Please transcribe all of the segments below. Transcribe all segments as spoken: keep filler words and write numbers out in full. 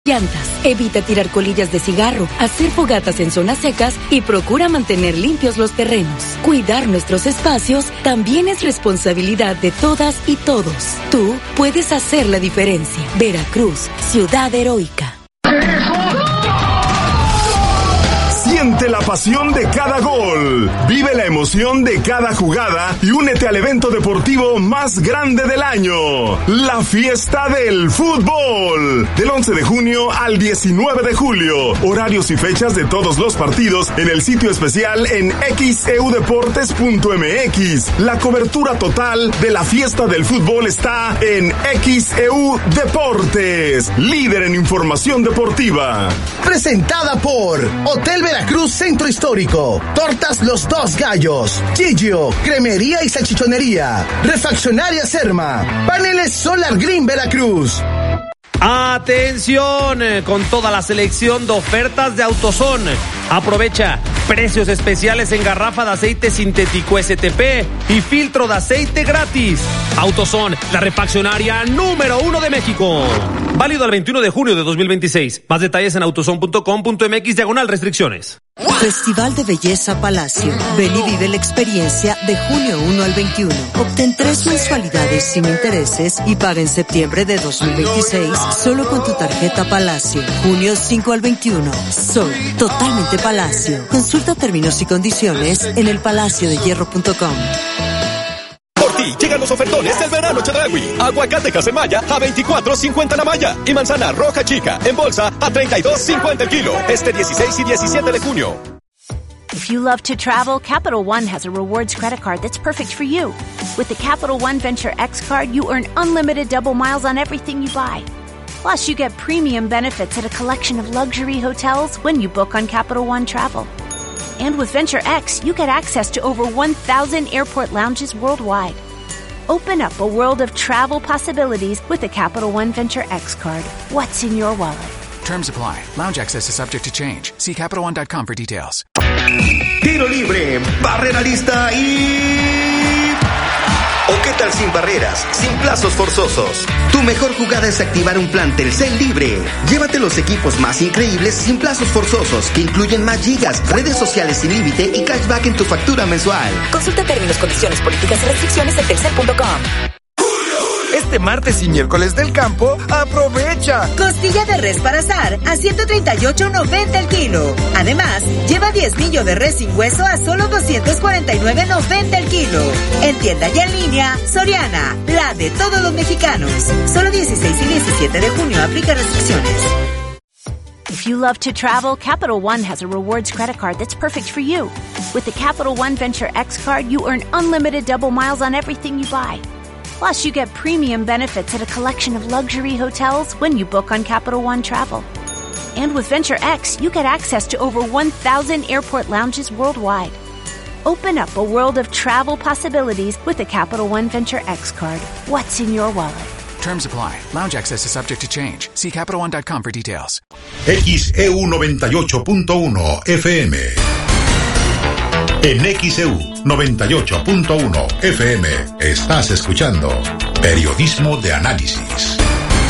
llantas. Evita tirar colillas de cigarro, hacer fogatas en zonas secas y procura mantener limpios los terrenos. Cuidar nuestros espacios también es responsabilidad de todas y todos. Tú puedes hacer la diferencia. Veracruz, ciudad heroica. Siente la pasión de cada gol, vive la emoción de cada jugada y únete al evento deportivo más grande del año, la Fiesta del Fútbol. Del once de junio al diecinueve de julio, horarios y fechas de todos los partidos en el sitio especial en equis e u deportes punto eme equis. La cobertura total de la Fiesta del Fútbol está en X E U Deportes, líder en información deportiva. Presentada por Hotel Veracruz Centro Histórico, Tortas Los Dos Gallos, Gigio, Cremería y Salchichonería, Refaccionaria Serma, Paneles Solar Green Veracruz. Atención, con toda la selección de ofertas de AutoZone. Aprovecha precios especiales en garrafa de aceite sintético ese te pe y filtro de aceite gratis. AutoZone, la refaccionaria número uno de México. Válido al veintiuno de junio de dos mil veintiséis. Más detalles en autozone punto com punto eme equis diagonal restricciones. Festival de Belleza Palacio. Ven y vive la experiencia de junio uno al veintiuno. Obtén tres mensualidades sin intereses y paga en septiembre de dos mil veintiséis solo con tu tarjeta Palacio. Junio cinco al veintiuno. Soy totalmente Palacio. Consulta términos y condiciones en el palacio de hierro punto com. Por ti llegan los ofertones del verano Chedraui. Aguacate Casemaya a veinticuatro cincuenta la malla y manzana roja chica en bolsa a treinta y dos cincuenta el kilo. Este dieciséis y diecisiete de junio. If you love to travel, Capital One has a rewards credit card that's perfect for you. With the Capital One Venture X card, you earn unlimited double miles on everything you buy. Plus, you get premium benefits at a collection of luxury hotels when you book on Capital One Travel. And with Venture X, you get access to over one thousand airport lounges worldwide. Open up a world of travel possibilities with the Capital One Venture X card. What's in your wallet? Terms apply. Lounge access is subject to change. See capital one dot com for details. Tiro libre, barrera lista y... ¿O qué tal sin barreras, sin plazos forzosos? Tu mejor jugada es activar un plan Telcel libre. Llévate los equipos más increíbles sin plazos forzosos, que incluyen más gigas, redes sociales sin límite y cashback en tu factura mensual. Consulta términos, condiciones, políticas y restricciones en telcel punto com. Este martes y miércoles del campo, aprovecha. Costilla de res para asar a ciento treinta y ocho noventa el kilo. Además, lleva diezmillo de res sin hueso a solo doscientos cuarenta y nueve noventa el kilo. En tienda y en línea, Soriana, la de todos los mexicanos. Solo dieciséis y diecisiete de junio, aplica restricciones. If you love to travel, Capital One has a rewards credit card that's perfect for you. With the Capital One Venture X card, you earn unlimited double miles on everything you buy. Plus, you get premium benefits at a collection of luxury hotels when you book on Capital One Travel. And with Venture X, you get access to over one thousand airport lounges worldwide. Open up a world of travel possibilities with the Capital One Venture X card. What's in your wallet? Terms apply. Lounge access is subject to change. See capital one dot com for details. X E U noventa y ocho punto uno F M. En X E U noventa y ocho punto uno F M estás escuchando Periodismo de Análisis.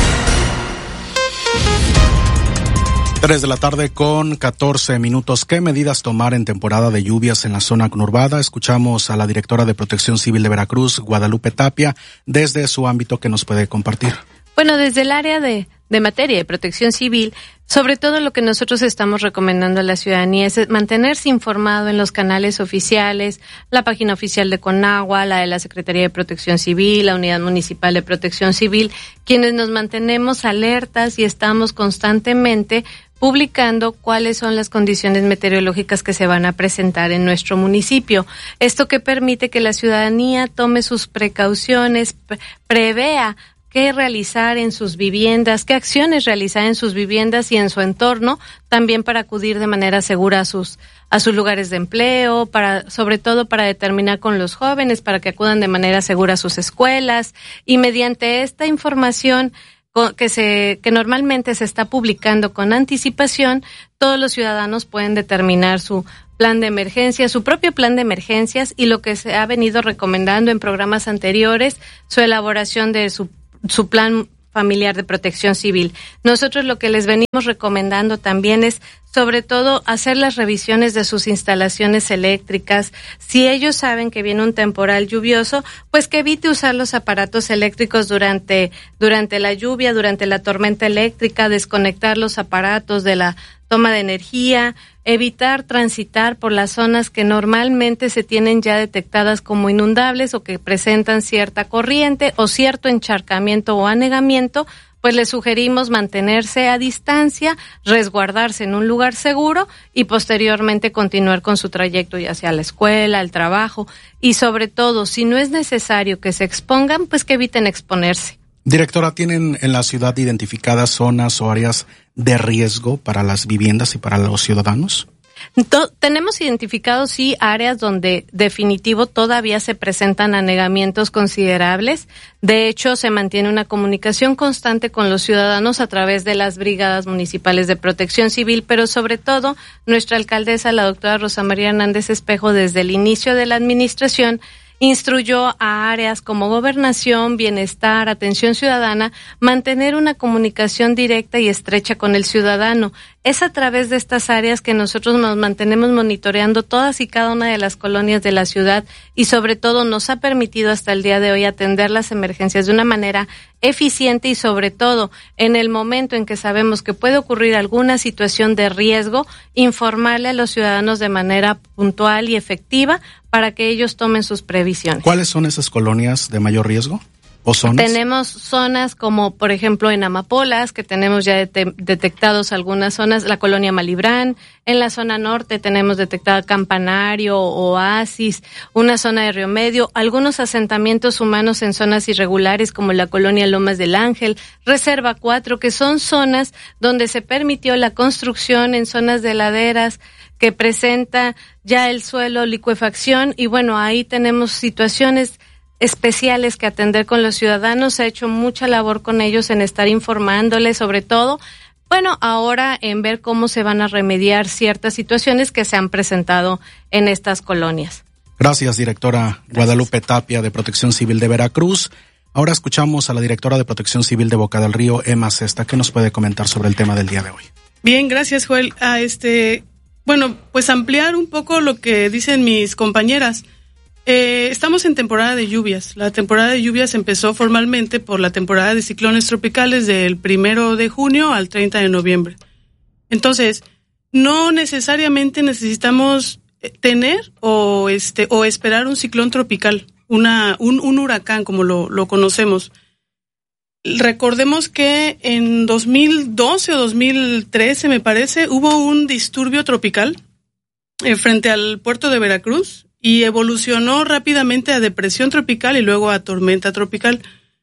tres de la tarde con catorce minutos. ¿Qué medidas tomar en temporada de lluvias en la zona conurbada? Escuchamos a la directora de Protección Civil de Veracruz, Guadalupe Tapia, desde su ámbito que nos puede compartir. Bueno, desde el área de, de materia de protección civil, sobre todo lo que nosotros estamos recomendando a la ciudadanía es mantenerse informado en los canales oficiales, la página oficial de Conagua, la de la Secretaría de Protección Civil, la Unidad Municipal de Protección Civil, quienes nos mantenemos alertas y estamos constantemente publicando cuáles son las condiciones meteorológicas que se van a presentar en nuestro municipio. Esto que permite que la ciudadanía tome sus precauciones, pre- prevea qué realizar en sus viviendas, qué acciones realizar en sus viviendas y en su entorno, también para acudir de manera segura a sus a sus lugares de empleo, para sobre todo para determinar con los jóvenes, para que acudan de manera segura a sus escuelas, y mediante esta información que se que normalmente se está publicando con anticipación, todos los ciudadanos pueden determinar su plan de emergencia, su propio plan de emergencias, y lo que se ha venido recomendando en programas anteriores, su elaboración de su su plan familiar de Protección Civil. Nosotros lo que les venimos recomendando también es, sobre todo, hacer las revisiones de sus instalaciones eléctricas. Si ellos saben que viene un temporal lluvioso, pues que evite usar los aparatos eléctricos durante, durante la lluvia, durante la tormenta eléctrica, desconectar los aparatos de la toma de energía, evitar transitar por las zonas que normalmente se tienen ya detectadas como inundables o que presentan cierta corriente o cierto encharcamiento o anegamiento, pues les sugerimos mantenerse a distancia, resguardarse en un lugar seguro y posteriormente continuar con su trayecto ya sea a la escuela, al trabajo y sobre todo, si no es necesario que se expongan, pues que eviten exponerse. Directora, ¿tienen en la ciudad identificadas zonas o áreas de riesgo para las viviendas y para los ciudadanos? To- tenemos identificados, sí, áreas donde definitivo todavía se presentan anegamientos considerables. De hecho, se mantiene una comunicación constante con los ciudadanos a través de las brigadas municipales de Protección Civil, pero sobre todo nuestra alcaldesa, la doctora Rosa María Hernández Espejo, desde el inicio de la administración, instruyó a áreas como gobernación, bienestar, atención ciudadana, mantener una comunicación directa y estrecha con el ciudadano. Es a través de estas áreas que nosotros nos mantenemos monitoreando todas y cada una de las colonias de la ciudad y sobre todo nos ha permitido hasta el día de hoy atender las emergencias de una manera eficiente y sobre todo en el momento en que sabemos que puede ocurrir alguna situación de riesgo, informarle a los ciudadanos de manera puntual y efectiva para que ellos tomen sus previsiones. ¿Cuáles son esas colonias de mayor riesgo o zonas? Tenemos zonas como, por ejemplo, en Amapolas, que tenemos ya det- detectados algunas zonas, la colonia Malibrán. En la zona norte tenemos detectado Campanario, Oasis, una zona de Río Medio, algunos asentamientos humanos en zonas irregulares como la colonia Lomas del Ángel, Reserva cuatro, que son zonas donde se permitió la construcción en zonas de laderas que presenta ya el suelo licuefacción y bueno, ahí tenemos situaciones especiales que atender con los ciudadanos. Se ha hecho mucha labor con ellos en estar informándoles, sobre todo, bueno, ahora en ver cómo se van a remediar ciertas situaciones que se han presentado en estas colonias. Gracias, directora Gracias. Guadalupe Tapia, de Protección Civil de Veracruz. Ahora escuchamos a la directora de Protección Civil de Boca del Río, Emma Cesta. ¿Qué nos puede comentar sobre el tema del día de hoy? Bien, gracias, Joel. A este, bueno, pues ampliar un poco lo que dicen mis compañeras. Eh, estamos en temporada de lluvias. La temporada de lluvias empezó formalmente por la temporada de ciclones tropicales del primero de junio al treinta de noviembre. Entonces, no necesariamente necesitamos tener o este o esperar un ciclón tropical, una un, un huracán como lo, lo conocemos. Recordemos que en dos mil doce o dos mil trece, me parece, hubo un disturbio tropical eh, frente al puerto de Veracruz. Y evolucionó rápidamente a depresión tropical y luego a tormenta tropical.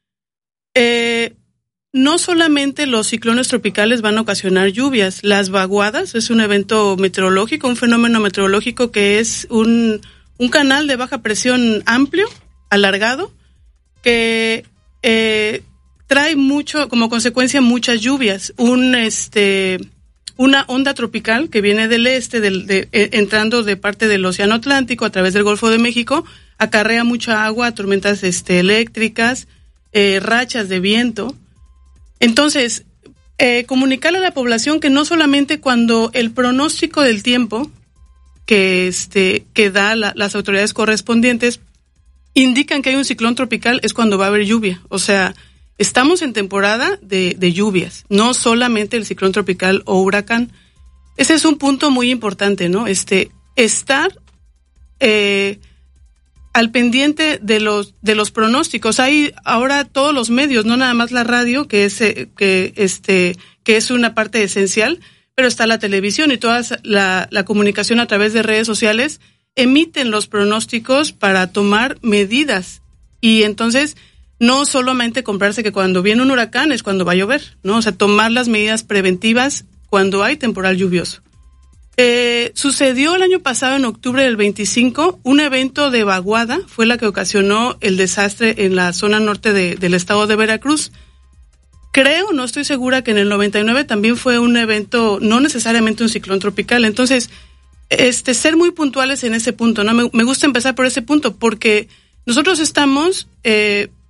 Eh, no solamente los ciclones tropicales van a ocasionar lluvias, las vaguadas es un evento meteorológico, un fenómeno meteorológico que es un, un canal de baja presión amplio, alargado, que eh, trae mucho, como consecuencia, muchas lluvias. Un este una onda tropical que viene del este, del, de, eh, entrando de parte del Océano Atlántico a través del Golfo de México, acarrea mucha agua, tormentas este, eléctricas, eh, rachas de viento. Entonces, eh, comunicarle a la población que no solamente cuando el pronóstico del tiempo que este que da la, las autoridades correspondientes indican que hay un ciclón tropical es cuando va a haber lluvia. O sea, estamos en temporada de, de lluvias, no solamente el ciclón tropical o huracán. Ese es un punto muy importante, ¿no? Este, estar eh, al pendiente de los de los pronósticos. Hay ahora todos los medios, no nada más la radio, que es eh, que este que es una parte esencial, pero está la televisión y toda la, la comunicación a través de redes sociales emiten los pronósticos para tomar medidas. Y entonces no solamente comprarse que cuando viene un huracán es cuando va a llover, ¿no? O sea, tomar las medidas preventivas cuando hay temporal lluvioso. Eh, sucedió el año pasado, en octubre del veinticinco, un evento de vaguada, fue la que ocasionó el desastre en la zona norte de, del estado de Veracruz. Creo, no estoy segura, que en el noventa y nueve también fue un evento, no necesariamente un ciclón tropical. Entonces, este, ser muy puntuales en ese punto, ¿no? Me, me gusta empezar por ese punto, porque nosotros estamos... Eh,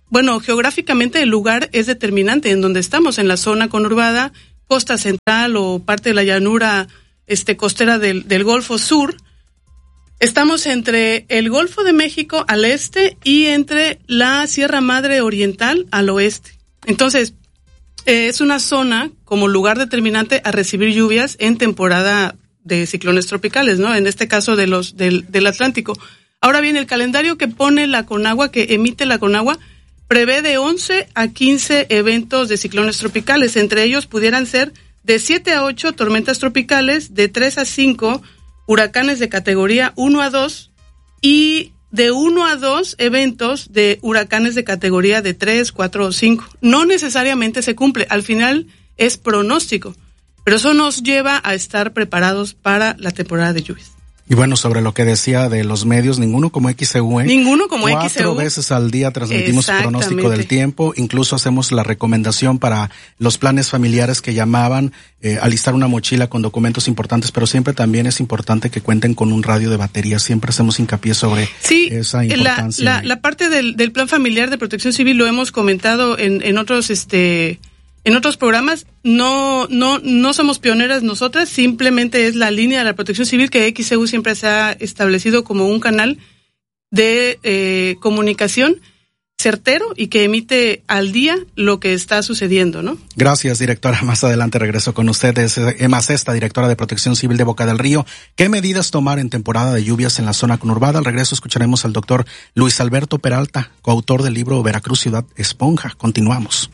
bueno, geográficamente el lugar es determinante en donde estamos, en la zona conurbada, costa central o parte de la llanura este, costera del, del Golfo Sur. Estamos entre el Golfo de México al este y entre la Sierra Madre Oriental al oeste. Entonces, eh, es una zona como lugar determinante a recibir lluvias en temporada de ciclones tropicales, ¿no? En este caso de los del, del Atlántico. Ahora bien, el calendario que pone la Conagua, que emite la Conagua, prevé de once a quince eventos de ciclones tropicales. Entre ellos pudieran ser de siete a ocho tormentas tropicales, de tres a cinco huracanes de categoría uno a dos y de uno a dos eventos de huracanes de categoría de tres, cuatro o cinco. No necesariamente se cumple, al final es pronóstico, pero eso nos lleva a estar preparados para la temporada de lluvias. Y bueno, sobre lo que decía de los medios, ninguno como X E U, ¿eh? Ninguno como Cuatro X E U. Cuatro veces al día transmitimos pronóstico del tiempo, incluso hacemos la recomendación para los planes familiares que llamaban, eh, alistar una mochila con documentos importantes, pero siempre también es importante que cuenten con un radio de batería, siempre hacemos hincapié sobre sí, esa importancia. La, la, la parte del, del plan familiar de protección civil lo hemos comentado en, en otros, este, en otros programas. No, no, no somos pioneras nosotras, simplemente es la línea de la protección civil que X E U siempre se ha establecido como un canal de eh, comunicación certero y que emite al día lo que está sucediendo, ¿no? Gracias, directora. Más adelante regreso con ustedes. Emma Cesta, directora de Protección Civil de Boca del Río. ¿Qué medidas tomar en temporada de lluvias en la zona conurbada? Al regreso escucharemos al doctor Luis Alberto Peralta, coautor del libro Veracruz Ciudad Esponja. Continuamos.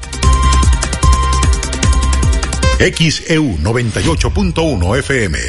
X E U noventa y ocho punto uno F M.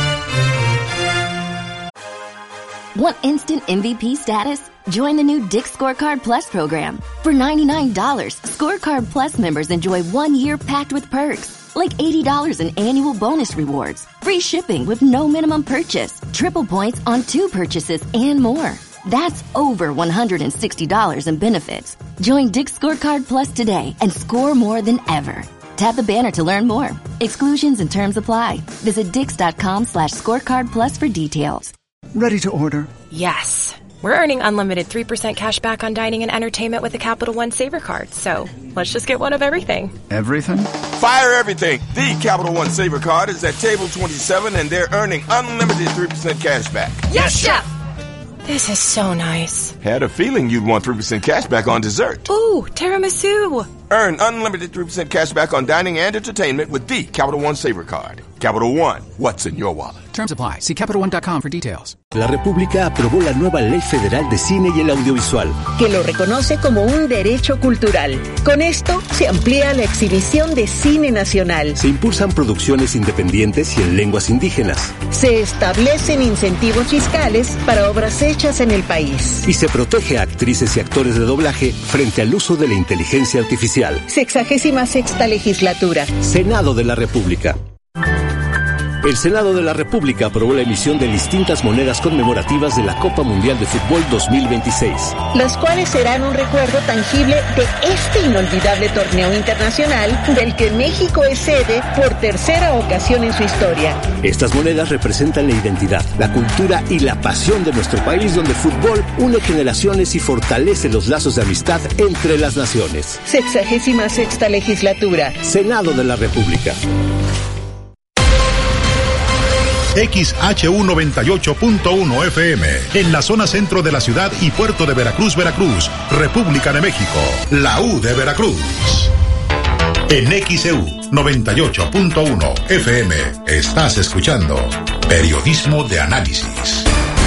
Want instant M V P status? Join the new Dick's Scorecard Plus program. For ninety-nine dollars, Scorecard Plus members enjoy one year packed with perks, like eighty dollars in annual bonus rewards, free shipping with no minimum purchase, triple points on two purchases, and more. That's over one hundred sixty dollars in benefits. Join Dick's Scorecard Plus today and score more than ever. Tap the banner to learn more. Exclusions and terms apply. Visit dix.com slash scorecard plus for details. Ready to order? Yes. We're earning unlimited three percent cash back on dining and entertainment with a Capital One Saver Card. So let's just get one of everything. Everything? Fire everything. The Capital One Saver Card is at table twenty-seven and they're earning unlimited three percent cash back. Yes, Chef! This is so nice. Had a feeling you'd want three percent cash back on dessert. Ooh, tiramisu. Earn unlimited three percent cash back on dining and entertainment with the Capital One Saver Card. Capital One, what's in your wallet? Terms apply. See Capital One dot com for details. La República aprobó la nueva Ley Federal de Cine y el Audiovisual, que lo reconoce como un derecho cultural. Con esto se amplía la exhibición de cine nacional. Se impulsan producciones independientes y en lenguas indígenas. Se establecen incentivos fiscales para obras hechas en el país. Y se protege a actrices y actores de doblaje frente al uso de la inteligencia artificial. Sexagésima sexta legislatura. Senado de la República. El Senado de la República aprobó la emisión de distintas monedas conmemorativas de la Copa Mundial de Fútbol dos mil veintiséis. Las cuales serán un recuerdo tangible de este inolvidable torneo internacional del que México es sede por tercera ocasión en su historia. Estas monedas representan la identidad, la cultura y la pasión de nuestro país, donde el fútbol une generaciones y fortalece los lazos de amistad entre las naciones. Sexagésima sexta legislatura. Senado de la República. X H U noventa y ocho punto uno F M, en la zona centro de la ciudad y puerto de Veracruz, Veracruz, República de México, la U de Veracruz. En X E U noventa y ocho punto uno F M, estás escuchando Periodismo de Análisis.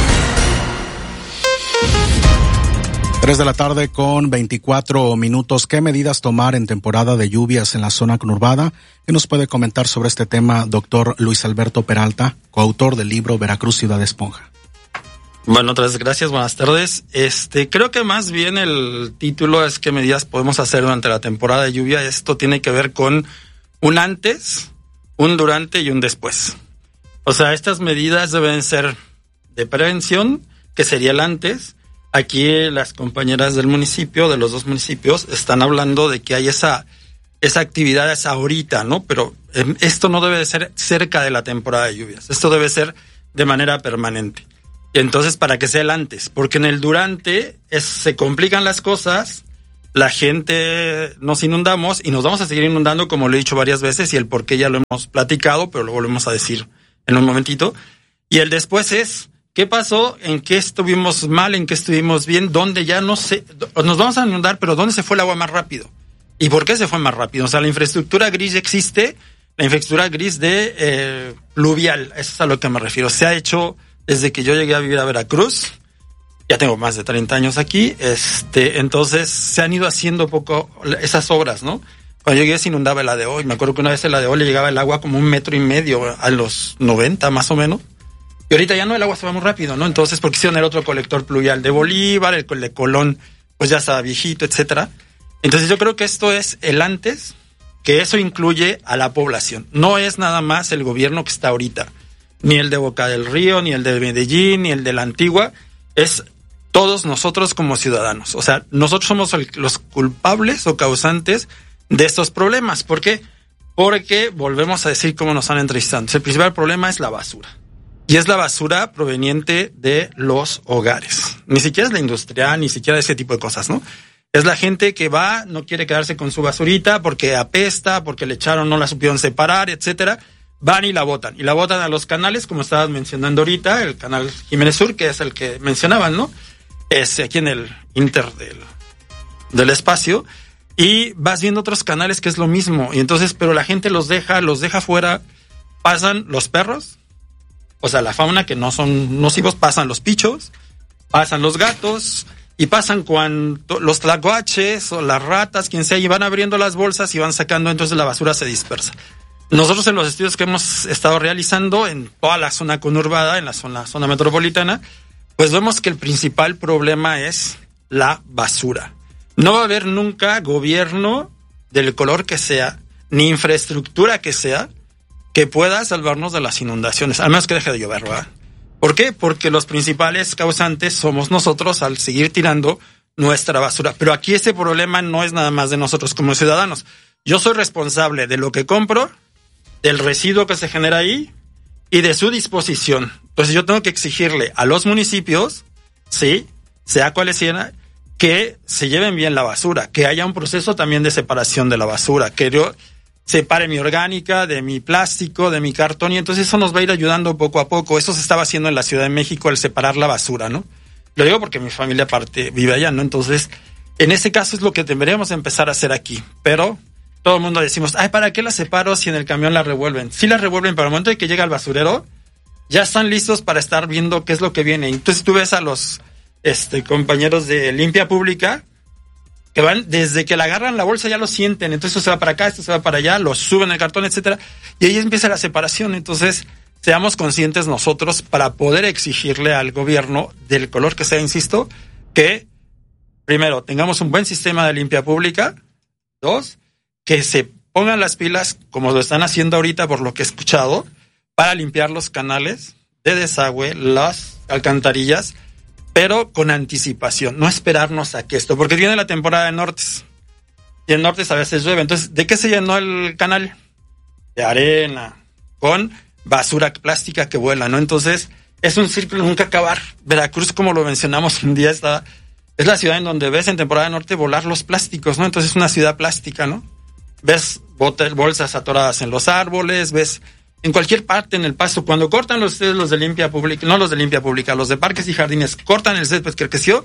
Tres de la tarde con veinticuatro minutos. ¿Qué medidas tomar en temporada de lluvias en la zona conurbada? ¿Qué nos puede comentar sobre este tema, doctor Luis Alberto Peralta, coautor del libro Veracruz Ciudad Esponja? Bueno, otra vez gracias, buenas tardes. Este, creo que más bien el título es qué medidas podemos hacer durante la temporada de lluvia. Esto tiene que ver con un antes, un durante y un después. O sea, estas medidas deben ser de prevención, que sería el antes. Aquí las compañeras del municipio, de los dos municipios, están hablando de que hay esa, esa actividad esa ahorita, ¿no? Pero eh, esto no debe de ser cerca de la temporada de lluvias. Esto debe ser de manera permanente. Entonces, para que sea el antes, porque en el durante es, se complican las cosas la gente nos inundamos y nos vamos a seguir inundando, como lo he dicho varias veces, y el por qué ya lo hemos platicado, pero lo volvemos a decir en un momentito. Y el después es, ¿qué pasó? ¿En qué estuvimos mal? ¿En qué estuvimos bien? ¿Dónde ya no sé? Nos vamos a inundar, pero ¿dónde se fue el agua más rápido? ¿Y por qué se fue más rápido? O sea, la infraestructura gris ya existe, la infraestructura gris de eh, pluvial, eso es a lo que me refiero. Se ha hecho desde que yo llegué a vivir a Veracruz, ya tengo más de treinta años aquí, este, entonces se han ido haciendo poco esas obras, ¿no? Cuando llegué se inundaba el Adeo, y me acuerdo que una vez el Adeo le llegaba el agua como un metro y medio a los noventa más o menos, y ahorita ya no, el agua se va muy rápido, ¿no? Entonces, porque hicieron el otro colector pluvial de Bolívar, el de Colón, pues ya estaba viejito, etcétera. Entonces yo creo que esto es el antes, que eso incluye a la población. No es nada más el gobierno que está ahorita, ni el de Boca del Río, ni el de Medellín, ni el de la Antigua, es todos nosotros como ciudadanos. O sea, nosotros somos el, los culpables o causantes de estos problemas. ¿Por qué? Porque volvemos a decir cómo nos han entrevistado. El principal problema es la basura. Y es la basura proveniente de los hogares. Ni siquiera es la industrial, ni siquiera ese tipo de cosas, ¿no? Es la gente que va, no quiere quedarse con su basurita porque apesta, porque le echaron, no la supieron separar, etcétera. Van y la botan. Y la botan a los canales, como estabas mencionando ahorita, el canal Jiménez Sur, que es el que mencionaban, ¿no? Es aquí en el Inter del, del espacio. Y vas viendo otros canales que es lo mismo. Y entonces, pero la gente los deja, los deja fuera. Pasan los perros, o sea, la fauna que no son nocivos, pasan los pichos, pasan los gatos, y pasan cuando los tlacuaches o las ratas, quien sea, y van abriendo las bolsas y van sacando, entonces la basura se dispersa. Nosotros en los estudios que hemos estado realizando en toda la zona conurbada, en la zona, zona metropolitana, pues vemos que el principal problema es la basura. No va a haber nunca gobierno del color que sea, ni infraestructura que sea, que pueda salvarnos de las inundaciones, al menos que deje de llover, ¿verdad? ¿Por qué? Porque los principales causantes somos nosotros al seguir tirando nuestra basura. Pero aquí ese problema no es nada más de nosotros como ciudadanos. Yo soy responsable de lo que compro, del residuo que se genera ahí y de su disposición. Entonces yo tengo que exigirle a los municipios, sí, sea cuales sean, que se lleven bien la basura, que haya un proceso también de separación de la basura, que yo separe mi orgánica de mi plástico, de mi cartón, y entonces eso nos va a ir ayudando poco a poco. Eso se estaba haciendo en la Ciudad de México, el separar la basura, ¿no? Lo digo porque mi familia aparte vive allá, ¿no? Entonces, en ese caso es lo que deberíamos empezar a hacer aquí, pero todo el mundo decimos, ay, ¿para qué la separo si en el camión la revuelven? Sí la revuelven, pero al momento de que llega al basurero, ya están listos para estar viendo qué es lo que viene. Entonces tú ves a los este, compañeros de limpia pública, que van, desde que la agarran la bolsa ya lo sienten, entonces esto se va para acá, esto se va para allá, lo suben el cartón, etcétera, y ahí empieza la separación. Entonces, seamos conscientes nosotros para poder exigirle al gobierno, del color que sea, insisto, que primero, tengamos un buen sistema de limpia pública, dos, que se pongan las pilas, como lo están haciendo ahorita por lo que he escuchado, para limpiar los canales de desagüe, las alcantarillas, pero con anticipación, no esperarnos a que esto, porque viene la temporada de nortes, y en nortes a veces llueve. Entonces, ¿de qué se llenó el canal? De arena, con basura plástica que vuela, ¿no? Entonces, es un círculo nunca acabar. Veracruz, como lo mencionamos un día, está, es la ciudad en donde ves en temporada de norte volar los plásticos, ¿no? Entonces es una ciudad plástica, ¿no? Ves bolsas atoradas en los árboles, ves en cualquier parte en el pasto. Cuando cortan los ustedes los de limpia pública, no los de limpia pública, los de parques y jardines, cortan el césped que creció,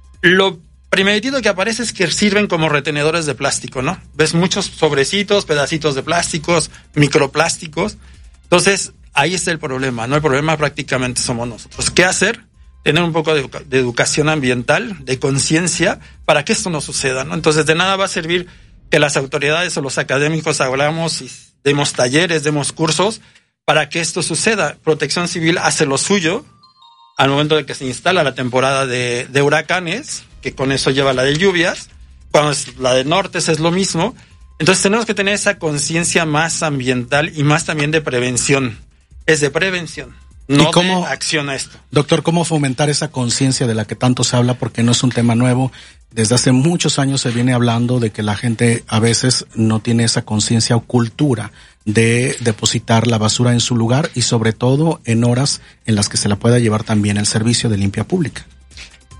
lo primeritito que aparece es que sirven como retenedores de plástico, ¿no? Ves muchos sobrecitos, pedacitos de plásticos, microplásticos. Entonces, ahí está el problema, ¿no? El problema prácticamente somos nosotros. ¿Qué hacer? Tener un poco de, educa- de educación ambiental, de conciencia, para que esto no suceda, ¿no? Entonces, de nada va a servir que las autoridades o los académicos hablamos y demos talleres, demos cursos para que esto suceda. Protección Civil hace lo suyo al momento de que se instala la temporada de, de huracanes, que con eso lleva la de lluvias. Cuando es la de nortes es lo mismo. Entonces tenemos que tener esa conciencia más ambiental y más también de prevención. Es de prevención, no ¿Y cómo, de acción a esto. Doctor, ¿cómo fomentar esa conciencia de la que tanto se habla? Porque no es un tema nuevo. Desde hace muchos años se viene hablando de que la gente a veces no tiene esa conciencia o cultura de depositar la basura en su lugar y sobre todo en horas en las que se la pueda llevar también el servicio de limpia pública.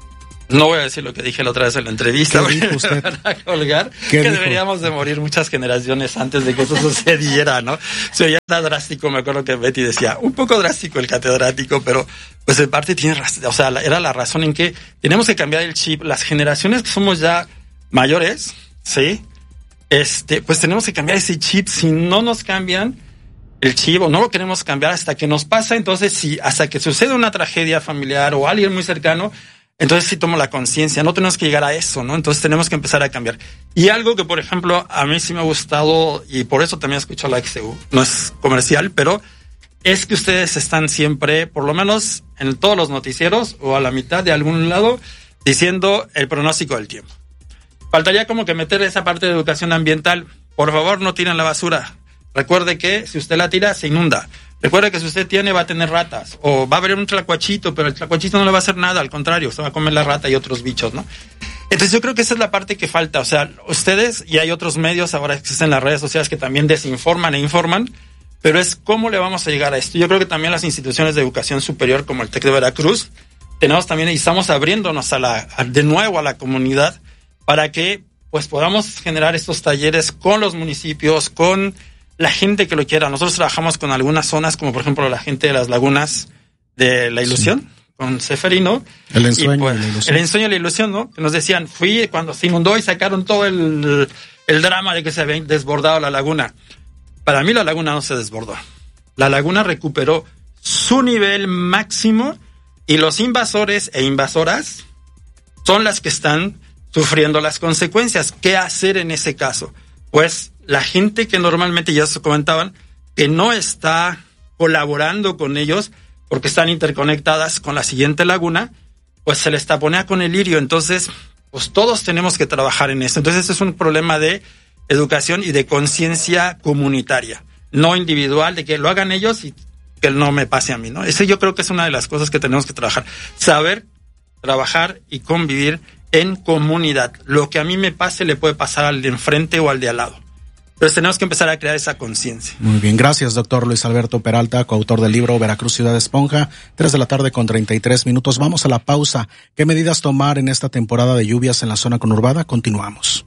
No voy a decir lo que dije la otra vez en la entrevista, ¿Qué dijo usted? Para colgar, ¿Qué que dijo? deberíamos de morir muchas generaciones antes de que eso sucediera, ¿no? Se oía drástico, me acuerdo que Betty decía, un poco drástico el catedrático, pero pues en parte tiene razón, o sea, era la razón en que tenemos que cambiar el chip. Las generaciones que somos ya mayores, ¿sí? Este, pues tenemos que cambiar ese chip. Si no nos cambian el chip o no lo queremos cambiar hasta que nos pasa, entonces si hasta que sucede una tragedia familiar o alguien muy cercano, entonces sí tomo la conciencia, no tenemos que llegar a eso, ¿no? Entonces tenemos que empezar a cambiar. Y algo que, por ejemplo, a mí sí me ha gustado, y por eso también escucho la X E U, no es comercial, pero es que ustedes están siempre, por lo menos en todos los noticieros, o a la mitad de algún lado, diciendo el pronóstico del tiempo. Faltaría como que meter esa parte de educación ambiental. Por favor, no tiren la basura. Recuerde que si usted la tira, se inunda. Recuerde que si usted tiene, va a tener ratas. O va a haber un tlacuachito, pero el tlacuachito no le va a hacer nada, al contrario, se va a comer la rata y otros bichos, ¿no? Entonces yo creo que esa es la parte que falta. O sea, ustedes, y hay otros medios, ahora existen las redes sociales que también desinforman e informan, pero es cómo le vamos a llegar a esto. Yo creo que también las instituciones de educación superior, como el TEC de Veracruz, tenemos también, y estamos abriéndonos a la, a, de nuevo a la comunidad, para que pues podamos generar estos talleres con los municipios, con la gente que lo quiera. Nosotros trabajamos con algunas zonas, como por ejemplo la gente de las lagunas de la ilusión, sí, con Seferino. El ensueño, y, pues, y la ilusión. El ensueño y la ilusión, ¿no? Que nos decían, fui cuando se inundó y sacaron todo el, el drama de que se había desbordado la laguna. Para mí la laguna no se desbordó. La laguna recuperó su nivel máximo y los invasores e invasoras son las que están sufriendo las consecuencias. ¿Qué hacer en ese caso? Pues la gente que normalmente, ya se comentaban, que no está colaborando con ellos porque están interconectadas con la siguiente laguna, pues se les taponea con el lirio. Entonces, pues todos tenemos que trabajar en eso. Entonces, eso es un problema de educación y de conciencia comunitaria, no individual, de que lo hagan ellos y que no me pase a mí, ¿no? Eso yo creo que es una de las cosas que tenemos que trabajar. Saber trabajar y convivir en comunidad. Lo que a mí me pase le puede pasar al de enfrente o al de al lado. Pero tenemos que empezar a crear esa conciencia. Muy bien, gracias, doctor Luis Alberto Peralta, coautor del libro Veracruz, Ciudad Esponja. Tres de la tarde con treinta y tres minutos. Vamos a la pausa. ¿Qué medidas tomar en esta temporada de lluvias en la zona conurbada? Continuamos.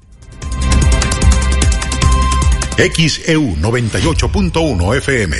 X E U noventa y ocho punto uno F M.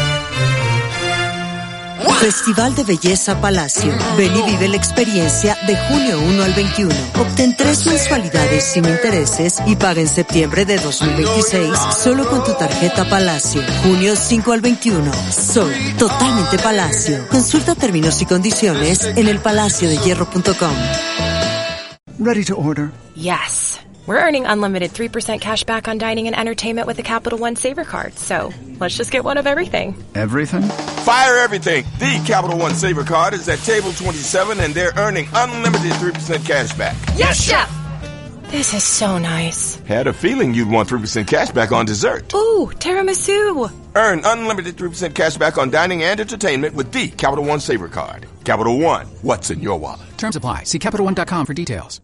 Festival de Belleza Palacio. Ven y vive la experiencia de junio uno al veintiuno. Obtén tres mensualidades sin intereses y paga en septiembre de dos mil veintiséis solo con tu tarjeta Palacio. Junio cinco al veintiuno. Sol, totalmente Palacio. Consulta términos y condiciones en el palacio de hierro punto com. Ready to order? Yes. We're earning unlimited three percent cash back on dining and entertainment with the Capital One Saver Card. So, let's just get one of everything. Everything? Fire everything. The Capital One Saver Card is at table twenty-seven and they're earning unlimited three percent cash back. Yes, Chef! This is so nice. Had a feeling you'd want three percent cash back on dessert. Ooh, tiramisu. Earn unlimited three percent cash back on dining and entertainment with the Capital One Saver Card. Capital One, what's in your wallet? Terms apply. See Capital One dot com for details.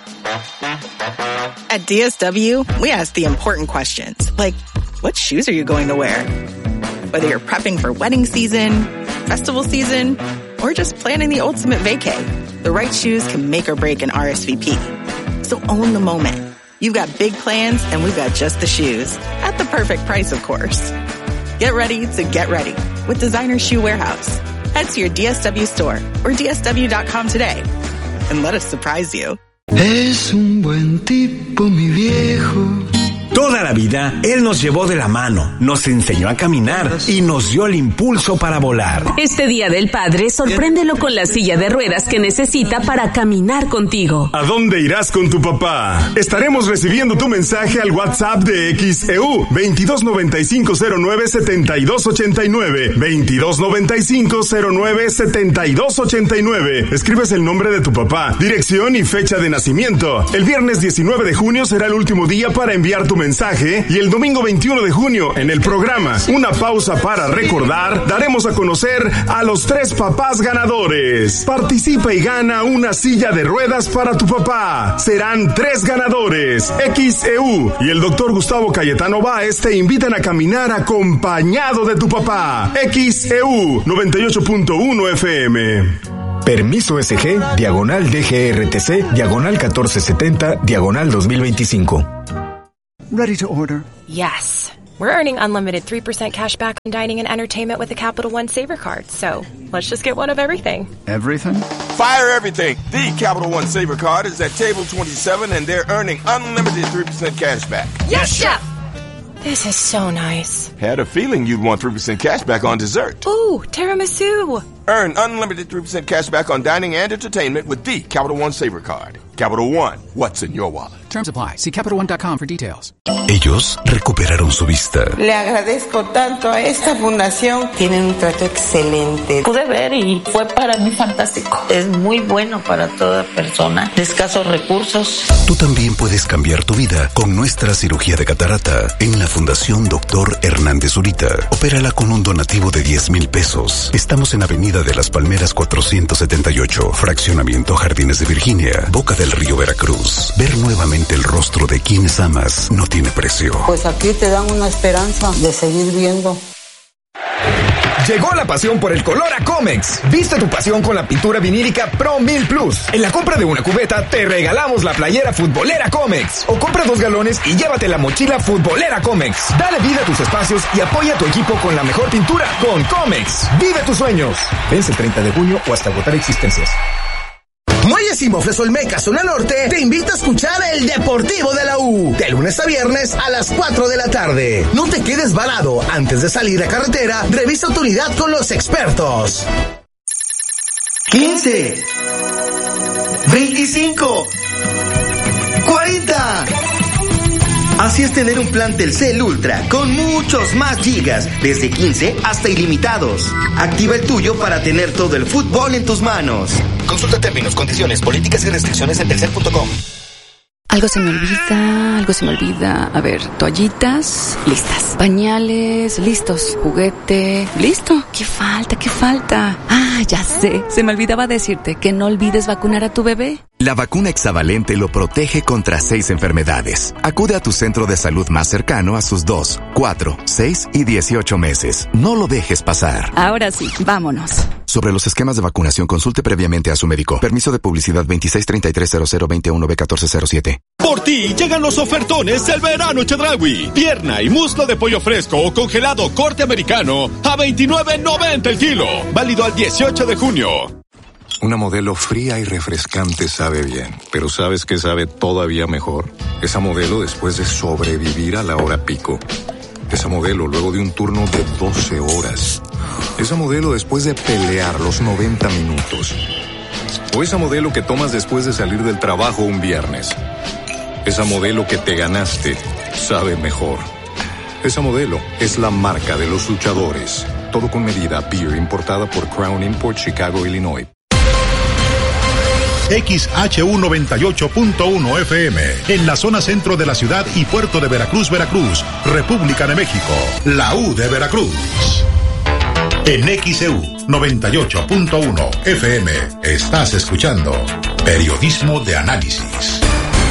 At D S W, we ask the important questions, like, what shoes are you going to wear? Whether you're prepping for wedding season, festival season, or just planning the ultimate vacay, the right shoes can make or break an R S V P. So own the moment. You've got big plans, and we've got just the shoes. At the perfect price, of course. Get ready to get ready with Designer Shoe Warehouse. Head to your D S W store or D S W dot com today and let us surprise you. Es un buen tipo, mi viejo. Toda la vida, él nos llevó de la mano, nos enseñó a caminar y nos dio el impulso para volar. Este Día del Padre, sorpréndelo con la silla de ruedas que necesita para caminar contigo. ¿A dónde irás con tu papá? Estaremos recibiendo tu mensaje al WhatsApp de X E U veintidós noventa y cinco cero nueve setenta y dos ochenta y nueve, veintidós noventa y cinco cero nueve setenta y dos ochenta y nueve. Escribes el nombre de tu papá, dirección y fecha de nacimiento. El viernes diecinueve de junio será el último día para enviar tu mensaje y el domingo veintiuno de junio en el programa Una Pausa para Recordar daremos a conocer a los tres papás ganadores. Participa y gana una silla de ruedas para tu papá. Serán tres ganadores. X E U y el doctor Gustavo Cayetano Báez te invitan a caminar acompañado de tu papá. X E U noventa y ocho punto uno F M. Permiso S G, diagonal D G R T C, diagonal catorce setenta, diagonal dos mil veinticinco. Ready to order. Yes. We're earning unlimited three percent cash back on dining and entertainment with the Capital One Saver Card. So let's just get one of everything. Everything? Fire everything. The Capital One Saver Card is at table twenty-seven and they're earning unlimited three percent cash back. Yes, Chef! This is so nice. Had a feeling you'd want three percent cash back on dessert. Ooh, tiramisu. Earn unlimited three percent cash back on dining and entertainment with the Capital One Saver Card. Capital One, what's in your wallet? Terms apply. See Capital One dot com for details. Ellos recuperaron su vista. Le agradezco tanto a esta fundación. Tienen un trato excelente. Pude ver y fue para mí fantástico. Es muy bueno para toda persona de escasos recursos. Tú también puedes cambiar tu vida con nuestra cirugía de catarata en la Fundación Doctor Hernández Zurita. Opérala con un donativo de diez mil pesos. Estamos en Avenida de las Palmeras cuatrocientos setenta y ocho, Fraccionamiento Jardines de Virginia, Boca del Río, Veracruz. Ver nuevamente el rostro de quienes amas no tiene precio. Pues aquí te dan una esperanza de seguir viendo. Llegó la pasión por el color a Comex. Viste tu pasión con la pintura vinílica Pro mil Plus. En la compra de una cubeta te regalamos la playera futbolera Comex. O compra dos galones y llévate la mochila futbolera Comex. Dale vida a tus espacios y apoya a tu equipo con la mejor pintura con Comex. Vive tus sueños. Vence el treinta de junio o hasta agotar existencias. Muelles y Mofles Olmeca, zona norte, te invita a escuchar el Deportivo de la U. De lunes a viernes a las cuatro de la tarde. No te quedes varado. Antes de salir a carretera, revisa tu unidad con los expertos. quince. veinticinco. cuarenta. Así es tener un plan Telcel Ultra con muchos más gigas, desde quince hasta ilimitados. Activa el tuyo para tener todo el fútbol en tus manos. Consulta términos, condiciones, políticas y restricciones en telcel punto com. Algo se me olvida, algo se me olvida. A ver, toallitas, listas. Pañales, listos. Juguete, listo. ¿Qué falta? ¿Qué falta? Ah, ya sé. Se me olvidaba decirte que no olvides vacunar a tu bebé. La vacuna hexavalente lo protege contra seis enfermedades. Acude a tu centro de salud más cercano a sus dos, cuatro, seis y dieciocho meses. No lo dejes pasar. Ahora sí, vámonos. Sobre los esquemas de vacunación, consulte previamente a su médico. Permiso de publicidad veintiséis treinta y tres cero cero veintiuno B catorce cero siete. Por ti llegan los ofertones del verano Chedraui. Pierna y muslo de pollo fresco o congelado corte americano a veintinueve noventa el kilo. Válido al dieciocho de junio. Una Modelo fría y refrescante sabe bien, pero ¿sabes qué sabe todavía mejor? Esa Modelo después de sobrevivir a la hora pico. Esa Modelo luego de un turno de doce horas. Esa Modelo después de pelear los noventa minutos. O esa Modelo que tomas después de salir del trabajo un viernes. Esa Modelo que te ganaste sabe mejor. Esa Modelo es la marca de los luchadores. Todo con medida. Beer importada por Crown Import, Chicago, Illinois. X H U noventa y ocho punto uno F M, en la zona centro de la ciudad y puerto de Veracruz, Veracruz, República de México, la U de Veracruz. En X E U noventa y ocho punto uno F M, estás escuchando Periodismo de Análisis.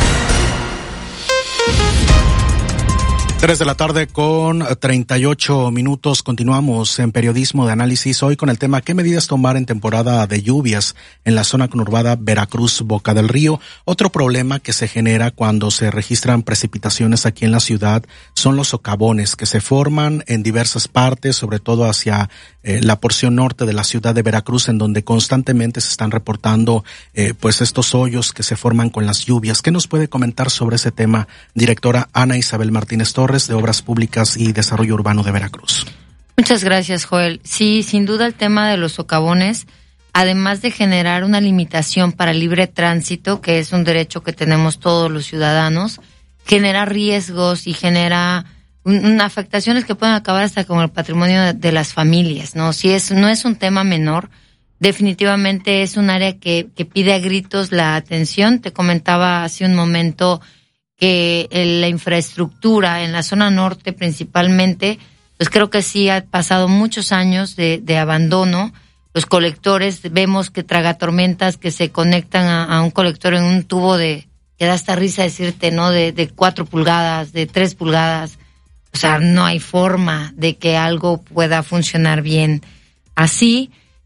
Tres de la tarde con treinta y ocho minutos. Continuamos en Periodismo de Análisis hoy con el tema ¿qué medidas tomar en temporada de lluvias en la zona conurbada Veracruz, Boca del Río? Otro problema que se genera cuando se registran precipitaciones aquí en la ciudad son los socavones que se forman en diversas partes, sobre todo hacia eh, la porción norte de la ciudad de Veracruz, en donde constantemente se están reportando eh, pues estos hoyos que se forman con las lluvias. ¿Qué nos puede comentar sobre ese tema, directora Ana Isabel Martínez Torres, de Obras Públicas y Desarrollo Urbano de Veracruz? Muchas gracias, Joel. Sí, sin duda el tema de los socavones, además de generar una limitación para el libre tránsito, que es un derecho que tenemos todos los ciudadanos, genera riesgos y genera un, un, afectaciones que pueden acabar hasta con el patrimonio de, de las familias, ¿no? Si es, no es un tema menor, definitivamente es un área que, que pide a gritos la atención. Te comentaba hace un momento que la infraestructura en la zona norte principalmente, pues creo que sí ha pasado muchos años de, de abandono. Los colectores, vemos que tragatormentas que se conectan a, a un colector en un tubo de, que da hasta risa decirte, ¿no? De, de cuatro pulgadas, de tres pulgadas. O sea, no hay forma de que algo pueda funcionar bien así.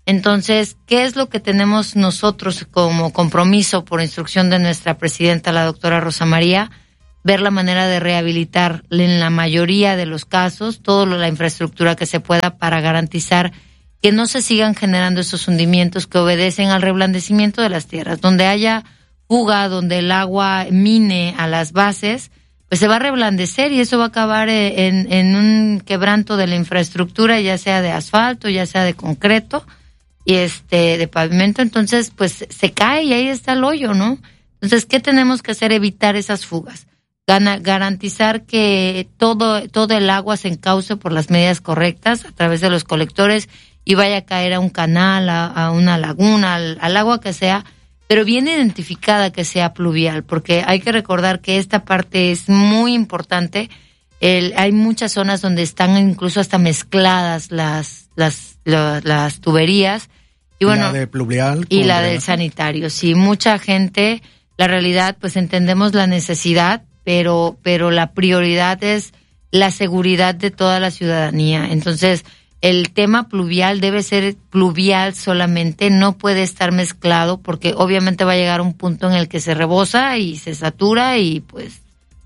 Entonces, ¿qué es lo que tenemos nosotros como compromiso por instrucción de nuestra presidenta, la doctora Rosa María? Ver la manera de rehabilitar en la mayoría de los casos toda la infraestructura que se pueda para garantizar que no se sigan generando esos hundimientos que obedecen al reblandecimiento de las tierras. Donde haya fuga, donde el agua mine a las bases, pues se va a reblandecer y eso va a acabar en, en un quebranto de la infraestructura, ya sea de asfalto, ya sea de concreto y este de pavimento. Entonces, pues se cae y ahí está el hoyo, ¿no? Entonces, ¿qué tenemos que hacer? Evitar esas fugas. Gana, garantizar que todo, todo el agua se encauce por las medidas correctas a través de los colectores y vaya a caer a un canal, a, a una laguna, al, al agua que sea, pero bien identificada que sea pluvial, porque hay que recordar que esta parte es muy importante. El, hay muchas zonas donde están incluso hasta mezcladas las, las, la, las tuberías. Y bueno, la de pluvial y la del sanitario. Sí, mucha gente, la realidad, pues entendemos la necesidad, pero pero la prioridad es la seguridad de toda la ciudadanía. Entonces, el tema pluvial debe ser pluvial solamente, no puede estar mezclado porque obviamente va a llegar un punto en el que se rebosa y se satura y pues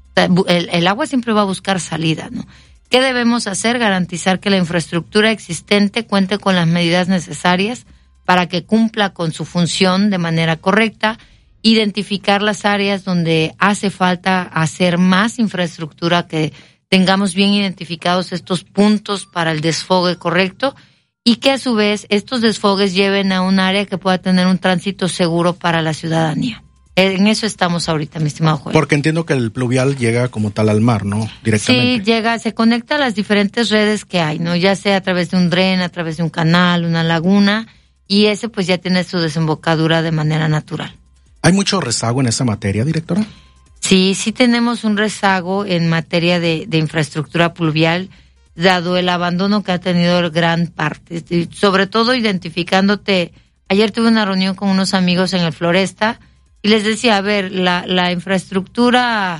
el, el agua siempre va a buscar salida, ¿no? ¿Qué debemos hacer? Garantizar que la infraestructura existente cuente con las medidas necesarias para que cumpla con su función de manera correcta, identificar las áreas donde hace falta hacer más infraestructura, que tengamos bien identificados estos puntos para el desfogue correcto y que a su vez estos desfogues lleven a un área que pueda tener un tránsito seguro para la ciudadanía. En eso estamos ahorita, mi estimado juez. Porque entiendo que el pluvial llega como tal al mar, ¿no? Directamente. Sí, llega, se conecta a las diferentes redes que hay, ¿no? Ya sea a través de un dren, a través de un canal, una laguna, y ese pues ya tiene su desembocadura de manera natural. ¿Hay mucho rezago en esa materia, directora? Sí, sí tenemos un rezago en materia de, de infraestructura pluvial, dado el abandono que ha tenido gran parte, sobre todo identificándote. Ayer tuve una reunión con unos amigos en el Floresta y les decía, a ver, la, la infraestructura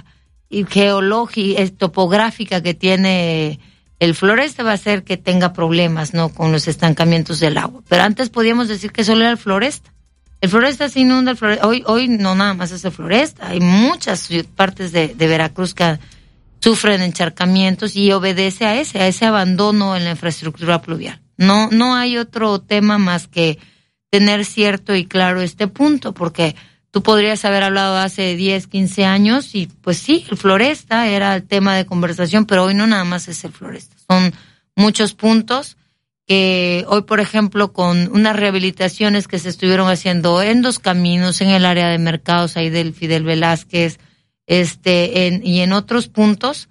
geológica, topográfica que tiene el Floresta va a hacer que tenga problemas, ¿no?, con los estancamientos del agua. Pero antes podíamos decir que solo era el Floresta. El Floresta se inunda, el Floresta. Hoy, hoy no nada más es el Floresta, hay muchas partes de, de Veracruz que sufren encharcamientos y obedece a ese, a ese abandono en la infraestructura pluvial. No, no hay otro tema más que tener cierto y claro este punto, porque tú podrías haber hablado hace diez, quince años y pues sí, el Floresta era el tema de conversación, pero hoy no nada más es el Floresta, son muchos puntos. Que hoy, por ejemplo, con unas rehabilitaciones que se estuvieron haciendo en Dos Caminos, en el área de mercados ahí del Fidel Velázquez, este, en, y en otros puntos,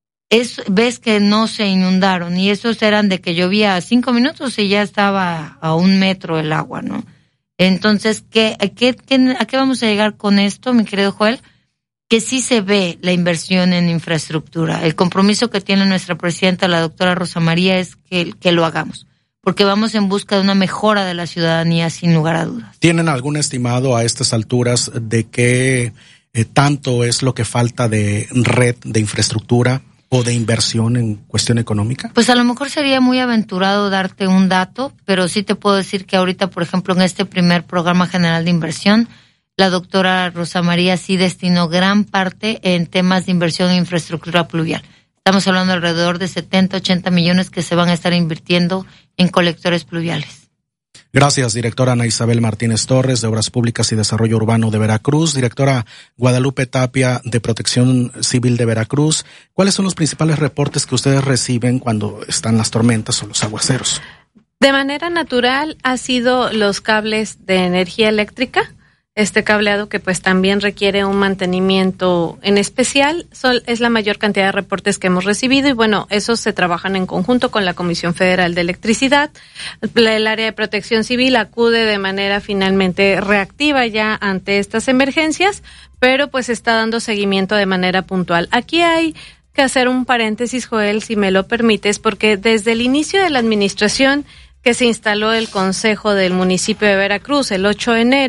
es, ves que no se inundaron, y esos eran de que llovía cinco minutos y ya estaba a un metro el agua, ¿no? Entonces, ¿qué, qué, qué, ¿a qué vamos a llegar con esto, mi querido Joel? Que sí se ve la inversión en infraestructura. El compromiso que tiene nuestra presidenta, la doctora Rosa María, es que, que lo hagamos, porque vamos en busca de una mejora de la ciudadanía, sin lugar a dudas. ¿Tienen algún estimado a estas alturas de qué eh, tanto es lo que falta de red, de infraestructura o de inversión en cuestión económica? Pues a lo mejor sería muy aventurado darte un dato, pero sí te puedo decir que ahorita, por ejemplo, en este primer programa general de inversión, la doctora Rosa María sí destinó gran parte en temas de inversión en infraestructura pluvial. Estamos hablando alrededor de setenta, ochenta millones que se van a estar invirtiendo en colectores pluviales. Gracias, directora Ana Isabel Martínez Torres, de Obras Públicas y Desarrollo Urbano de Veracruz. Directora Guadalupe Tapia, de Protección Civil de Veracruz. ¿Cuáles son los principales reportes que ustedes reciben cuando están las tormentas o los aguaceros? De manera natural ha sido los cables de energía eléctrica. Este cableado que pues también requiere un mantenimiento en especial, son, es la mayor cantidad de reportes que hemos recibido y bueno, esos se trabajan en conjunto con la Comisión Federal de Electricidad. El área de Protección Civil acude de manera finalmente reactiva ya ante estas emergencias, pero pues está dando seguimiento de manera puntual. Aquí hay que hacer un paréntesis, Joel, si me lo permites, porque desde el inicio de la administración que se instaló el Consejo del municipio de Veracruz el ocho de enero,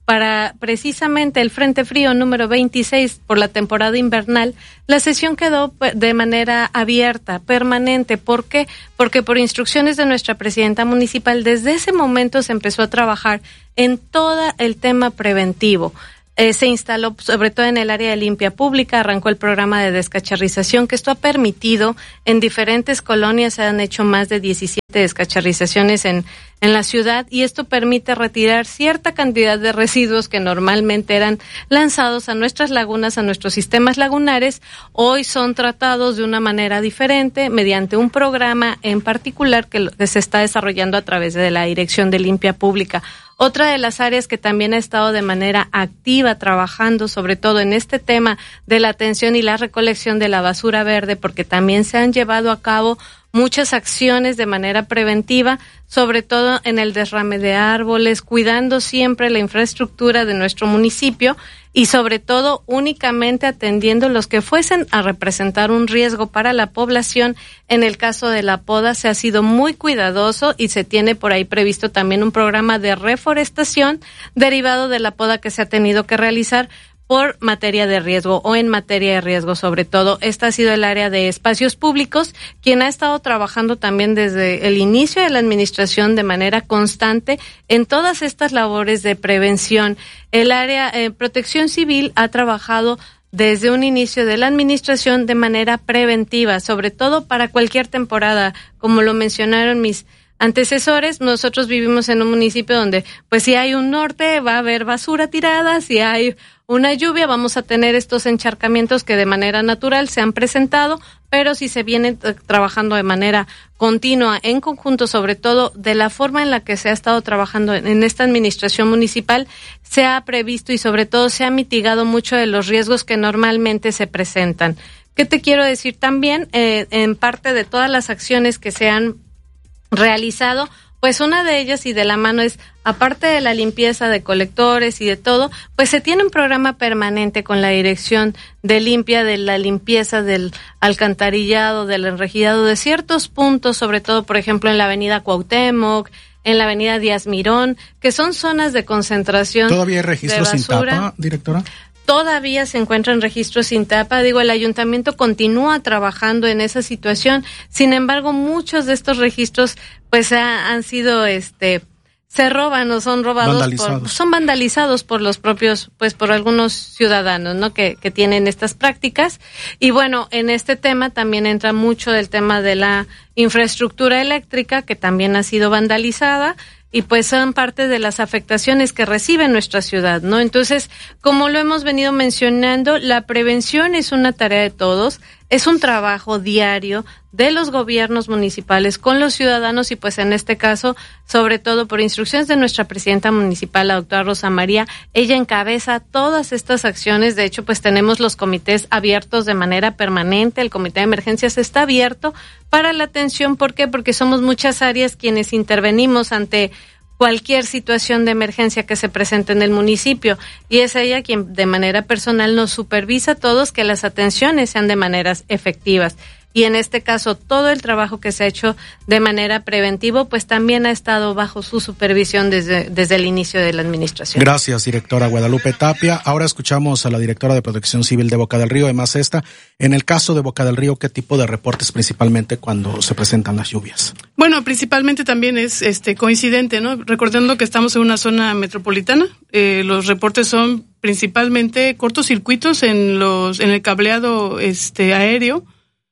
para precisamente el Frente Frío número veintiséis por la temporada invernal, la sesión quedó de manera abierta, permanente. ¿Por qué? Porque por instrucciones de nuestra presidenta municipal, desde ese momento se empezó a trabajar en todo el tema preventivo. Eh, se instaló sobre todo en el área de limpia pública, arrancó el programa de descacharrización, que esto ha permitido en diferentes colonias, se han hecho más de diecisiete descacharrizaciones en, en la ciudad, y esto permite retirar cierta cantidad de residuos que normalmente eran lanzados a nuestras lagunas, a nuestros sistemas lagunares. Hoy son tratados de una manera diferente mediante un programa en particular que, que se está desarrollando a través de la Dirección de Limpia Pública. Otra de las áreas que también ha estado de manera activa trabajando, sobre todo en este tema de la atención y la recolección de la basura verde, porque también se han llevado a cabo muchas acciones de manera preventiva, sobre todo en el derrame de árboles, cuidando siempre la infraestructura de nuestro municipio y sobre todo únicamente atendiendo los que fuesen a representar un riesgo para la población. En el caso de la poda se ha sido muy cuidadoso y se tiene por ahí previsto también un programa de reforestación derivado de la poda que se ha tenido que realizar por materia de riesgo o en materia de riesgo sobre todo. Esta ha sido el área de espacios públicos, quien ha estado trabajando también desde el inicio de la administración de manera constante en todas estas labores de prevención. El área de eh, protección civil ha trabajado desde un inicio de la administración de manera preventiva, sobre todo para cualquier temporada, como lo mencionaron mis antecesores. Nosotros vivimos en un municipio donde, pues, si hay un norte va a haber basura tirada, si hay una lluvia vamos a tener estos encharcamientos que de manera natural se han presentado, pero si se viene t- trabajando de manera continua, en conjunto, sobre todo de la forma en la que se ha estado trabajando en, en esta administración municipal, se ha previsto y sobre todo se ha mitigado mucho de los riesgos que normalmente se presentan. ¿Qué te quiero decir también? Eh, en parte de todas las acciones que se han realizado, pues una de ellas y de la mano es, aparte de la limpieza de colectores y de todo, pues se tiene un programa permanente con la Dirección de Limpia, de la limpieza del alcantarillado, del enrejillado de ciertos puntos, sobre todo, por ejemplo, en la avenida Cuauhtémoc, en la avenida Díaz Mirón, que son zonas de concentración. ¿Todavía hay registros sin tapa, directora? Todavía se encuentra en registro sin tapa. Digo, el ayuntamiento continúa trabajando en esa situación. Sin embargo, muchos de estos registros, pues, ha, han sido, este, se roban o son robados, vandalizados. Por, son vandalizados por los propios, pues, por algunos ciudadanos, ¿no? Que, que tienen estas prácticas. Y bueno, en este tema también entra mucho el tema de la infraestructura eléctrica, que también ha sido vandalizada. Y pues son parte de las afectaciones que recibe nuestra ciudad, ¿no? Entonces, como lo hemos venido mencionando, la prevención es una tarea de todos, es un trabajo diario de los gobiernos municipales con los ciudadanos y pues en este caso, sobre todo por instrucciones de nuestra presidenta municipal, la doctora Rosa María, ella encabeza todas estas acciones. De hecho, pues tenemos los comités abiertos de manera permanente, el comité de emergencias está abierto para la atención. ¿Por qué? Porque somos muchas áreas quienes intervenimos ante cualquier situación de emergencia que se presente en el municipio y es ella quien de manera personal nos supervisa a todos que las atenciones sean de maneras efectivas. Y en este caso, todo el trabajo que se ha hecho de manera preventiva, pues también ha estado bajo su supervisión desde, desde el inicio de la administración. Gracias, directora Guadalupe Tapia. Ahora escuchamos a la directora de Protección Civil de Boca del Río, Emma Cesta. En el caso de Boca del Río, ¿qué tipo de reportes principalmente cuando se presentan las lluvias? Bueno, principalmente también es este coincidente, ¿no? Recordando que estamos en una zona metropolitana, eh, los reportes son principalmente cortocircuitos en los en el cableado este aéreo.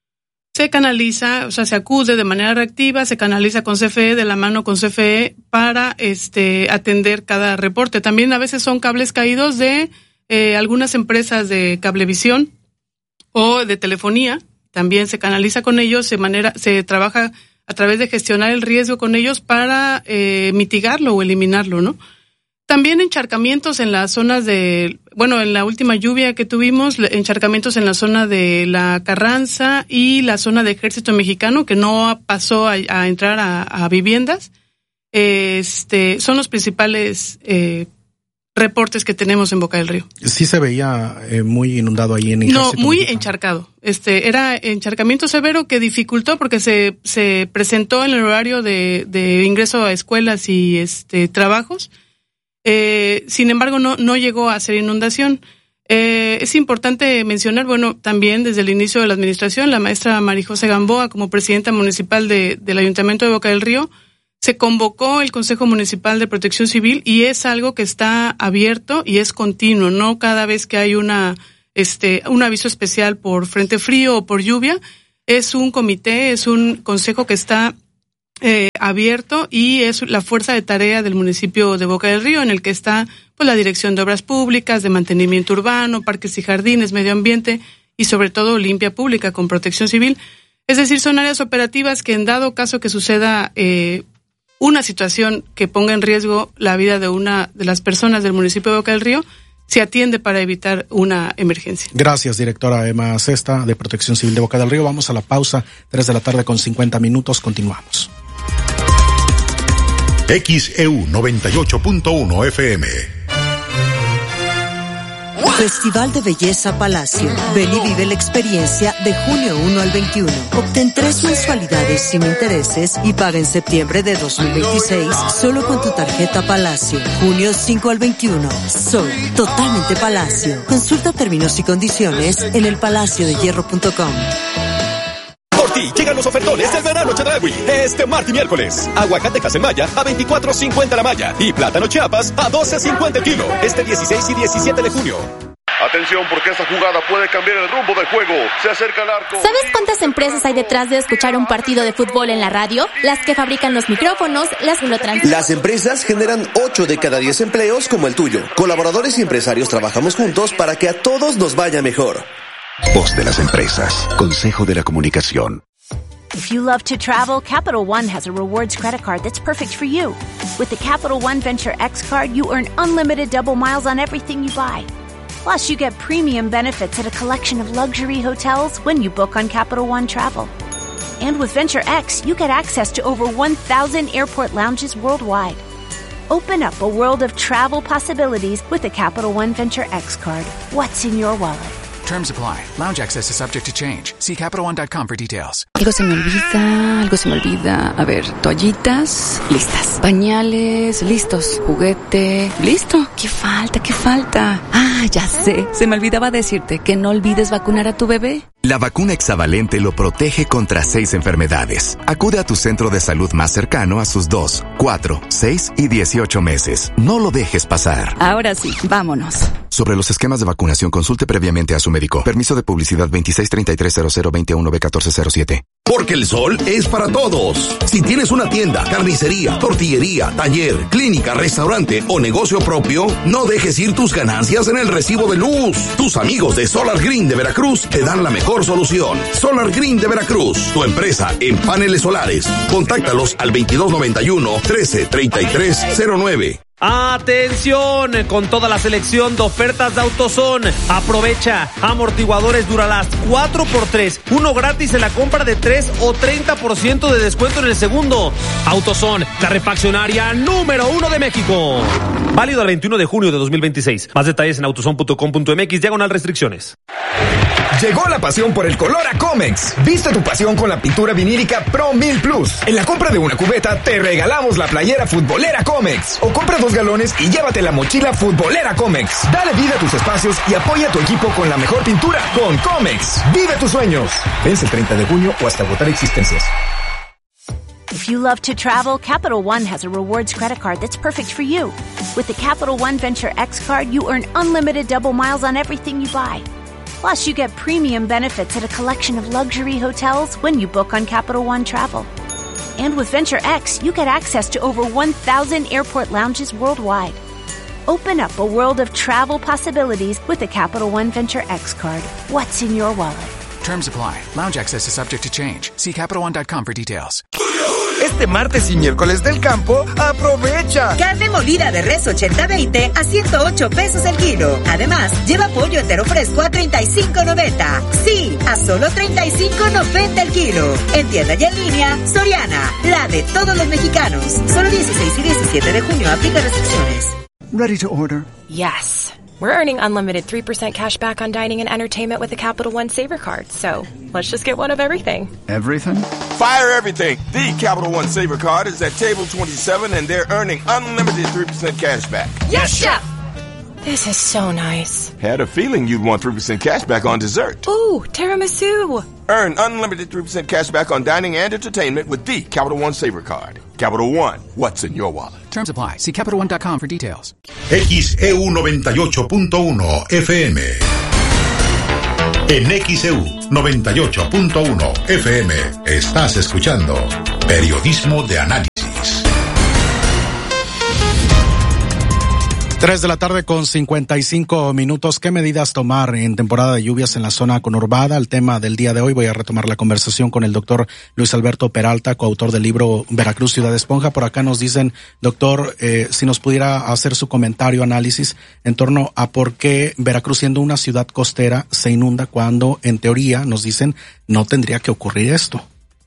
Se canaliza, o sea, se acude de manera reactiva, se canaliza con C F E, de la mano con C F E, para este atender cada reporte. También a veces son cables caídos de eh, algunas empresas de cablevisión o de telefonía. También se canaliza con ellos, se manera, se trabaja a través de gestionar el riesgo con ellos para eh, mitigarlo o eliminarlo, ¿no? También encharcamientos en las zonas de, bueno, en la última lluvia que tuvimos, encharcamientos en la zona de la Carranza y la zona de Ejército Mexicano, que no pasó a, a entrar a, a viviendas. Este, son los principales eh, reportes que tenemos en Boca del Río. Sí se veía eh, muy inundado ahí en Ejército No, muy Mexicano. encharcado. Este, era encharcamiento severo que dificultó porque se, se presentó en el horario de, de ingreso a escuelas y este, trabajos. Eh, sin embargo, no, no llegó a ser inundación. Eh, es importante mencionar, bueno, también desde el inicio de la administración, la maestra María José Gamboa, como presidenta municipal de, del Ayuntamiento de Boca del Río, se convocó el Consejo Municipal de Protección Civil y es algo que está abierto y es continuo, no cada vez que hay una, este, un aviso especial por frente frío o por lluvia, es un comité, es un consejo que está Eh, abierto y es la fuerza de tarea del municipio de Boca del Río, en el que está pues la Dirección de Obras Públicas, de Mantenimiento Urbano, Parques y Jardines, Medio Ambiente y sobre todo Limpia Pública con Protección Civil. Es decir, son áreas operativas que en dado caso que suceda eh, una situación que ponga en riesgo la vida de una de las personas del municipio de Boca del Río, se atiende para evitar una emergencia. Gracias, directora Emma Cesta de Protección Civil de Boca del Río. Vamos a la pausa, tres de la tarde con cincuenta minutos, continuamos. X E U noventa y ocho punto uno F M. Festival de Belleza Palacio. Ven y vive la experiencia de junio uno al veintiuno. Obtén tres mensualidades sin intereses y paga en septiembre de dos mil veintiséis solo con tu tarjeta Palacio. Junio cinco al veintiuno. Soy totalmente Palacio. Consulta términos y condiciones en el palacio de hierro punto com. Por ti llegan los ofertones del verano Chedraui. Este martes y miércoles. Aguacate Casemaya a veinticuatro cincuenta la malla y plátano Chiapas a doce cincuenta el kilo. Este dieciséis y diecisiete de junio. Atención, porque esta jugada puede cambiar el rumbo del juego. Se acerca el arco. ¿Sabes cuántas empresas hay detrás de escuchar un partido de fútbol en la radio? Las que fabrican los micrófonos, las que lo transmiten. Las empresas generan ocho de cada diez empleos como el tuyo. Colaboradores y empresarios trabajamos juntos para que a todos nos vaya mejor. Voz de las empresas. Consejo de la Comunicación. If you love to travel, Capital One has a rewards credit card that's perfect for you. With the Capital One Venture X card, you earn unlimited double miles on everything you buy. Plus, you get premium benefits at a collection of luxury hotels when you book on Capital One Travel. And with Venture X, you get access to over one thousand airport lounges worldwide. Open up a world of travel possibilities with the Capital One Venture X card. What's in your wallet? Terms apply. Lounge access is subject to change. See Capital One dot com for details. Algo se me olvida, algo se me olvida. A ver, toallitas, listas. Pañales, listos. Juguete, listo. ¿Qué falta? ¿Qué falta? Ah, ya sé. Se me olvidaba decirte que no olvides vacunar a tu bebé. La vacuna hexavalente lo protege contra seis enfermedades. Acude a tu centro de salud más cercano a sus dos, cuatro, seis y dieciocho meses. No lo dejes pasar. Ahora sí, vámonos. Sobre los esquemas de vacunación, consulte previamente a su médico. Permiso de publicidad veintiséis treinta y tres cero cero veintiuno B catorce cero siete. Porque el sol es para todos. Si tienes una tienda, carnicería, tortillería, taller, clínica, restaurante o negocio propio, no dejes ir tus ganancias en el recibo de luz. Tus amigos de Solar Green de Veracruz te dan la mejor solución. Solar Green de Veracruz, tu empresa en paneles solares. Contáctalos al veintidós noventa y uno, trece treinta y tres cero nueve. Atención, con toda la selección de ofertas de AutoZone. Aprovecha amortiguadores Duralast cuatro por tres, uno gratis en la compra de tres o treinta por ciento de descuento en el segundo. AutoZone, la refaccionaria número uno de México. Válido al veintiuno de junio de dos mil veintiséis. Más detalles en autozone punto com punto m x diagonal restricciones. Llegó la pasión por el color a Comex. Viste tu pasión con la pintura vinílica Pro mil Plus. En la compra de una cubeta te regalamos la playera futbolera Comex. O compra dos galones y llévate la mochila futbolera Comex. Dale vida a tus espacios y apoya a tu equipo con la mejor pintura con Comex. Vive tus sueños. Vence el treinta de junio o hasta agotar existencias. If you love to travel, Capital One has a rewards credit card that's perfect for you. With the Capital One Venture X card, you earn unlimited double miles on everything you buy. Plus, you get premium benefits at a collection of luxury hotels when you book on Capital One Travel. And with Venture X, you get access to over one thousand airport lounges worldwide. Open up a world of travel possibilities with the Capital One Venture X card. What's in your wallet? Terms apply. Lounge access is subject to change. See Capital One dot com for details. Este martes y miércoles del campo, aprovecha. Carne molida de res ochenta veinte a ciento ocho pesos el kilo. Además, lleva pollo entero fresco a treinta y cinco noventa. Sí, a solo treinta y cinco noventa el kilo. En tienda y en línea, Soriana, la de todos los mexicanos. Solo dieciséis y diecisiete de junio, aplica restricciones. Ready to order. Yes. We're earning unlimited three percent cash back on dining and entertainment with a Capital One Saver card. So let's just get one of everything. Everything? Fire everything. The Capital One Saver card is at table twenty-seven and they're earning unlimited three percent cash back. Yes, Chef! This is so nice. Had a feeling you'd want three percent cash back on dessert. Ooh, tiramisu. Earn unlimited three percent cash back on dining and entertainment with the Capital One Saver card. Capital One, what's in your wallet? Terms apply. See Capital One dot com for details. X E U noventa y ocho punto uno F M. En X E U noventa y ocho punto uno F M estás escuchando Periodismo de Análisis. Tres de la tarde con cincuenta y cinco minutos. ¿Qué medidas tomar en temporada de lluvias en la zona conurbada? El tema del día de hoy, voy a retomar la conversación con el doctor Luis Alberto Peralta, coautor del libro Veracruz, Ciudad Esponja. Por acá nos dicen, doctor, eh, si nos pudiera hacer su comentario, análisis en torno a por qué Veracruz, siendo una ciudad costera, se inunda cuando, en teoría, nos dicen, no tendría que ocurrir esto.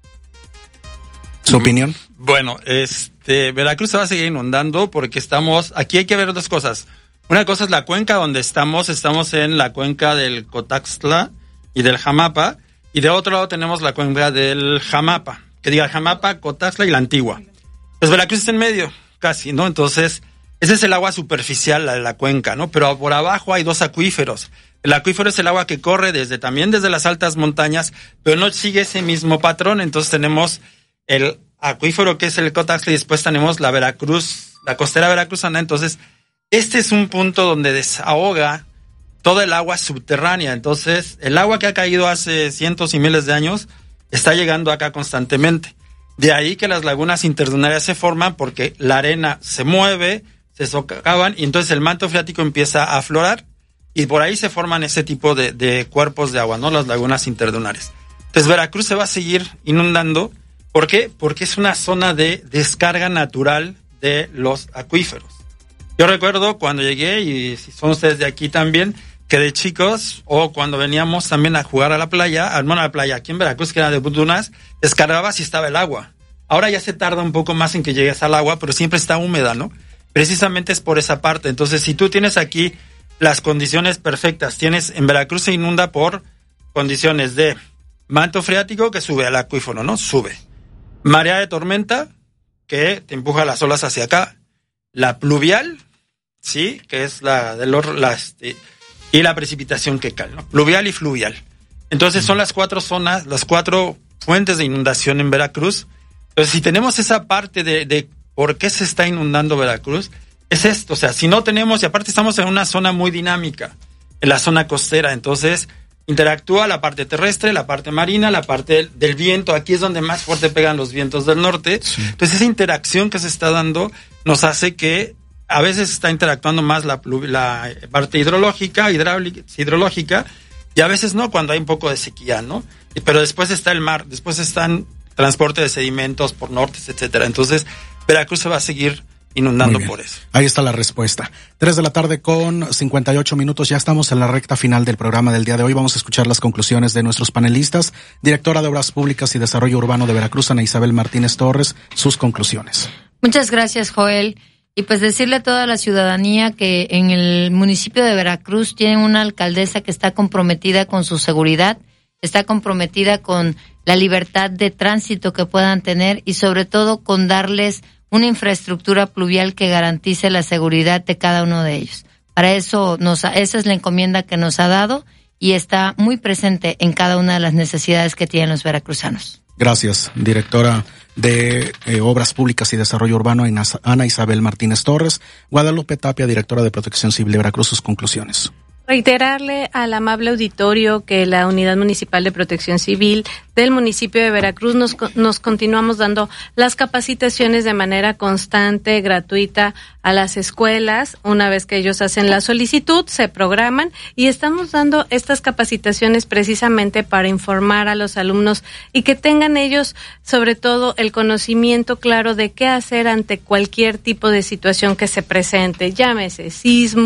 ¿Su opinión? Bueno, este, Veracruz se va a seguir inundando porque estamos, aquí hay que ver dos cosas. Una cosa es la cuenca donde estamos, estamos en la cuenca del Cotaxtla y del Jamapa, y de otro lado tenemos la cuenca del Jamapa, que diga Jamapa, Cotaxtla y la Antigua. Pues Veracruz está en medio, casi, ¿no? Entonces, ese es el agua superficial, la de la cuenca, ¿no? Pero por abajo hay dos acuíferos. El acuífero es el agua que corre desde, también desde las altas montañas, pero no sigue ese mismo patrón, entonces tenemos el acuífero que es el Cotaxtla y después tenemos la Veracruz, la costera veracruzana. Entonces, este es un punto donde desahoga toda el agua subterránea. Entonces, el agua que ha caído hace cientos y miles de años está llegando acá constantemente. De ahí que las lagunas interdunarias se forman porque la arena se mueve, se socavan y entonces el manto freático empieza a aflorar y por ahí se forman ese tipo de, de cuerpos de agua, ¿no? Las lagunas interdunarias. Entonces, Veracruz se va a seguir inundando. ¿Por qué? Porque es una zona de descarga natural de los acuíferos. Yo recuerdo cuando llegué, y si son ustedes de aquí también, que de chicos, o cuando veníamos también a jugar a la playa, al bueno, a la playa aquí en Veracruz, que era de dunas, descargabas y estaba el agua. Ahora ya se tarda un poco más en que llegues al agua, pero siempre está húmeda, ¿no? Precisamente es por esa parte. Entonces, si tú tienes aquí las condiciones perfectas, tienes, en Veracruz se inunda por condiciones de manto freático que sube al acuífero, ¿no? Sube. Marea de tormenta, que te empuja las olas hacia acá. La pluvial, sí, que es la del la, este, y la precipitación que cae, ¿no? Pluvial y fluvial. Entonces son las cuatro zonas, las cuatro fuentes de inundación en Veracruz. Entonces, si tenemos esa parte de, de por qué se está inundando Veracruz, es esto. O sea, si no tenemos, y aparte estamos en una zona muy dinámica, en la zona costera, entonces interactúa la parte terrestre, la parte marina, la parte del, del viento. Aquí es donde más fuerte pegan los vientos del norte. Sí. Entonces esa interacción que se está dando nos hace que a veces está interactuando más la, la parte hidrológica, hidráulica, hidrológica, y a veces no, cuando hay un poco de sequía, ¿no? Pero después está el mar, después están transporte de sedimentos por nortes, etcétera. Entonces Veracruz se va a seguir inundando por eso. Ahí está la respuesta. Tres de la tarde con cincuenta y ocho minutos. Ya estamos en la recta final del programa del día de hoy. Vamos a escuchar las conclusiones de nuestros panelistas. Directora de Obras Públicas y Desarrollo Urbano de Veracruz, Ana Isabel Martínez Torres, sus conclusiones. Muchas gracias, Joel. Y pues decirle a toda la ciudadanía que en el municipio de Veracruz tienen una alcaldesa que está comprometida con su seguridad, está comprometida con la libertad de tránsito que puedan tener y sobre todo con darles una infraestructura pluvial que garantice la seguridad de cada uno de ellos. Para eso, nos, esa es la encomienda que nos ha dado y está muy presente en cada una de las necesidades que tienen los veracruzanos. Gracias, directora de eh, Obras Públicas y Desarrollo Urbano, Ana Isabel Martínez Torres. Guadalupe Tapia, directora de Protección Civil de Veracruz, sus conclusiones. Reiterarle al amable auditorio que la Unidad Municipal de Protección Civil del municipio de Veracruz nos, nos continuamos dando las capacitaciones de manera constante, gratuita a las escuelas. Una vez que ellos hacen la solicitud, se programan y estamos dando estas capacitaciones precisamente para informar a los alumnos y que tengan ellos sobre todo el conocimiento claro de qué hacer ante cualquier tipo de situación que se presente, llámese sismo,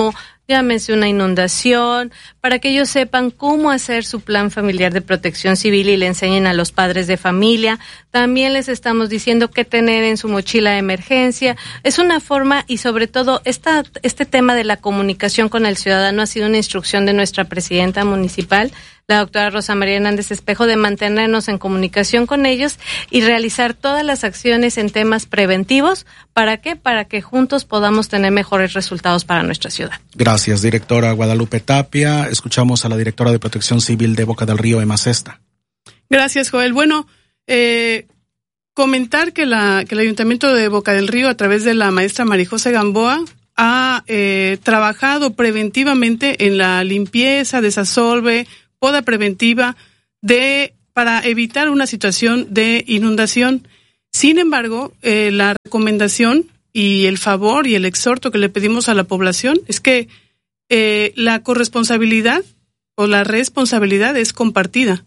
llámese una inundación, para que ellos sepan cómo hacer su plan familiar de protección civil y le enseñen a los padres de familia. También les estamos diciendo qué tener en su mochila de emergencia. Es una forma, y sobre todo esta, este tema de la comunicación con el ciudadano ha sido una instrucción de nuestra presidenta municipal, la doctora Rosa María Hernández Espejo, de mantenernos en comunicación con ellos y realizar todas las acciones en temas preventivos. ¿Para qué? Para que juntos podamos tener mejores resultados para nuestra ciudad. Gracias, directora Guadalupe Tapia. Escuchamos a la directora de Protección Civil de Boca del Río, Emma Cesta. Gracias, Joel. Bueno, eh, comentar que, la, que el Ayuntamiento de Boca del Río, a través de la maestra Marijose Gamboa, ha eh, trabajado preventivamente en la limpieza, desasolve, poda preventiva de para evitar una situación de inundación. Sin embargo, eh, la recomendación y el favor y el exhorto que le pedimos a la población es que eh, la corresponsabilidad o la responsabilidad es compartida.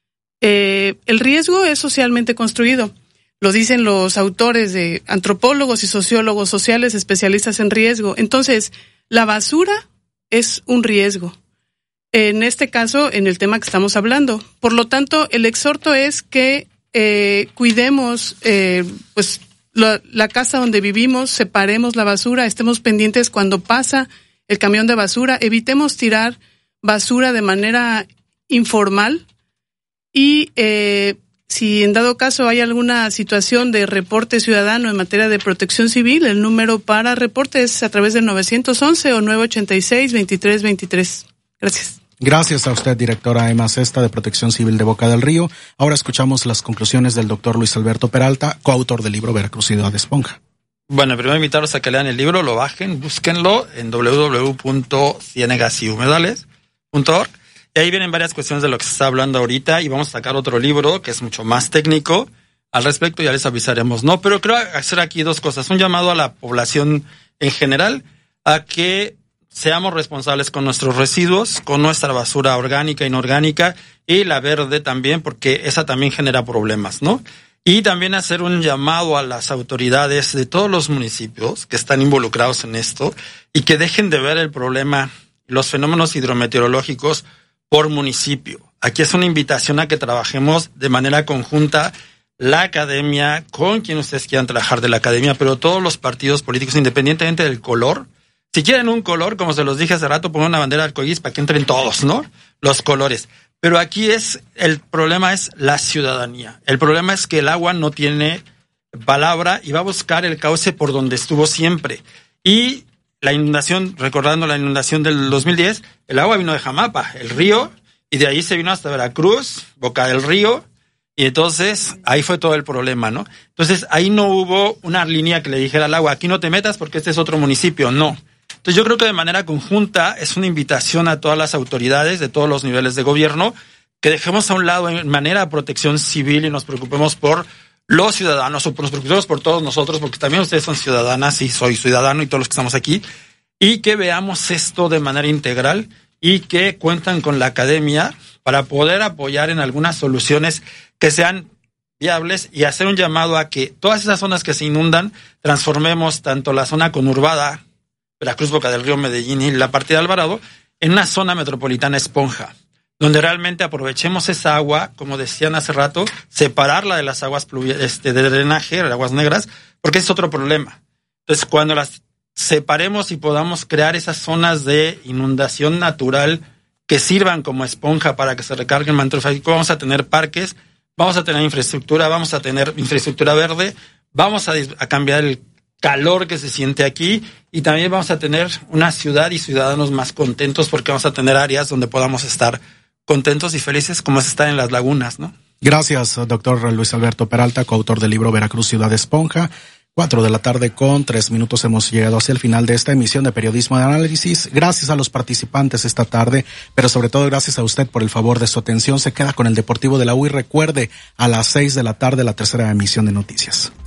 Eh, el riesgo es socialmente construido. Lo dicen los autores de antropólogos y sociólogos sociales especialistas en riesgo. Entonces, la basura es un riesgo. En este caso, en el tema que estamos hablando. Por lo tanto, el exhorto es que eh, cuidemos eh, pues la, la casa donde vivimos, separemos la basura, estemos pendientes cuando pasa el camión de basura, evitemos tirar basura de manera informal y eh, si en dado caso hay alguna situación de reporte ciudadano en materia de protección civil, el número para reporte es a través del nueve once o nueve ochenta y seis, veintitrés veintitrés. Gracias. Gracias a usted, directora Emma Cesta de Protección Civil de Boca del Río. Ahora escuchamos las conclusiones del doctor Luis Alberto Peralta, coautor del libro Veracruz Ciudad de Esponja. Bueno, primero invitarlos a que lean el libro, lo bajen, búsquenlo en doble u doble u doble u punto ciénegas y humedales punto org. Y ahí vienen varias cuestiones de lo que se está hablando ahorita y vamos a sacar otro libro que es mucho más técnico al respecto, ya les avisaremos, ¿no? Pero creo hacer aquí dos cosas. Un llamado a la población en general a que seamos responsables con nuestros residuos, con nuestra basura orgánica, inorgánica y la verde también, porque esa también genera problemas, ¿no? Y también hacer un llamado a las autoridades de todos los municipios que están involucrados en esto y que dejen de ver el problema, los fenómenos hidrometeorológicos por municipio. Aquí es una invitación a que trabajemos de manera conjunta la academia, con quien ustedes quieran trabajar de la academia, pero todos los partidos políticos, independientemente del color. Si quieren un color, como se los dije hace rato, pongan una bandera arcoíris para que entren todos, ¿no? Los colores. Pero aquí es, el problema es la ciudadanía. El problema es que el agua no tiene palabra y va a buscar el cauce por donde estuvo siempre. Y la inundación, recordando la inundación del dos mil diez, el agua vino de Jamapa, el río, y de ahí se vino hasta Veracruz, Boca del Río, y entonces ahí fue todo el problema, ¿no? Entonces ahí no hubo una línea que le dijera al agua, aquí no te metas porque este es otro municipio, no. Entonces yo creo que de manera conjunta es una invitación a todas las autoridades de todos los niveles de gobierno que dejemos a un lado en manera de protección civil y nos preocupemos por los ciudadanos, o nos preocupemos por todos nosotros, porque también ustedes son ciudadanas y soy ciudadano y todos los que estamos aquí, y que veamos esto de manera integral y que cuentan con la academia para poder apoyar en algunas soluciones que sean viables y hacer un llamado a que todas esas zonas que se inundan transformemos tanto la zona conurbada, Veracruz, Boca del Río, Medellín y la parte de Alvarado, en una zona metropolitana esponja, donde realmente aprovechemos esa agua, como decían hace rato, separarla de las aguas pluviales, este, de drenaje, de aguas negras, porque ese es otro problema. Entonces, cuando las separemos y podamos crear esas zonas de inundación natural que sirvan como esponja para que se recargue el manto freático, vamos a tener parques, vamos a tener infraestructura, vamos a tener infraestructura verde, vamos a, a cambiar el calor que se siente aquí y también vamos a tener una ciudad y ciudadanos más contentos porque vamos a tener áreas donde podamos estar contentos y felices como es estar en las lagunas, ¿no? Gracias, doctor Luis Alberto Peralta, coautor del libro Veracruz Ciudad de Esponja. Cuatro de la tarde con tres minutos hemos llegado hacia el final de esta emisión de Periodismo de Análisis. Gracias a los participantes esta tarde, pero sobre todo gracias a usted por el favor de su atención. Se queda con el Deportivo de la U y recuerde, a las seis de la tarde la tercera emisión de noticias.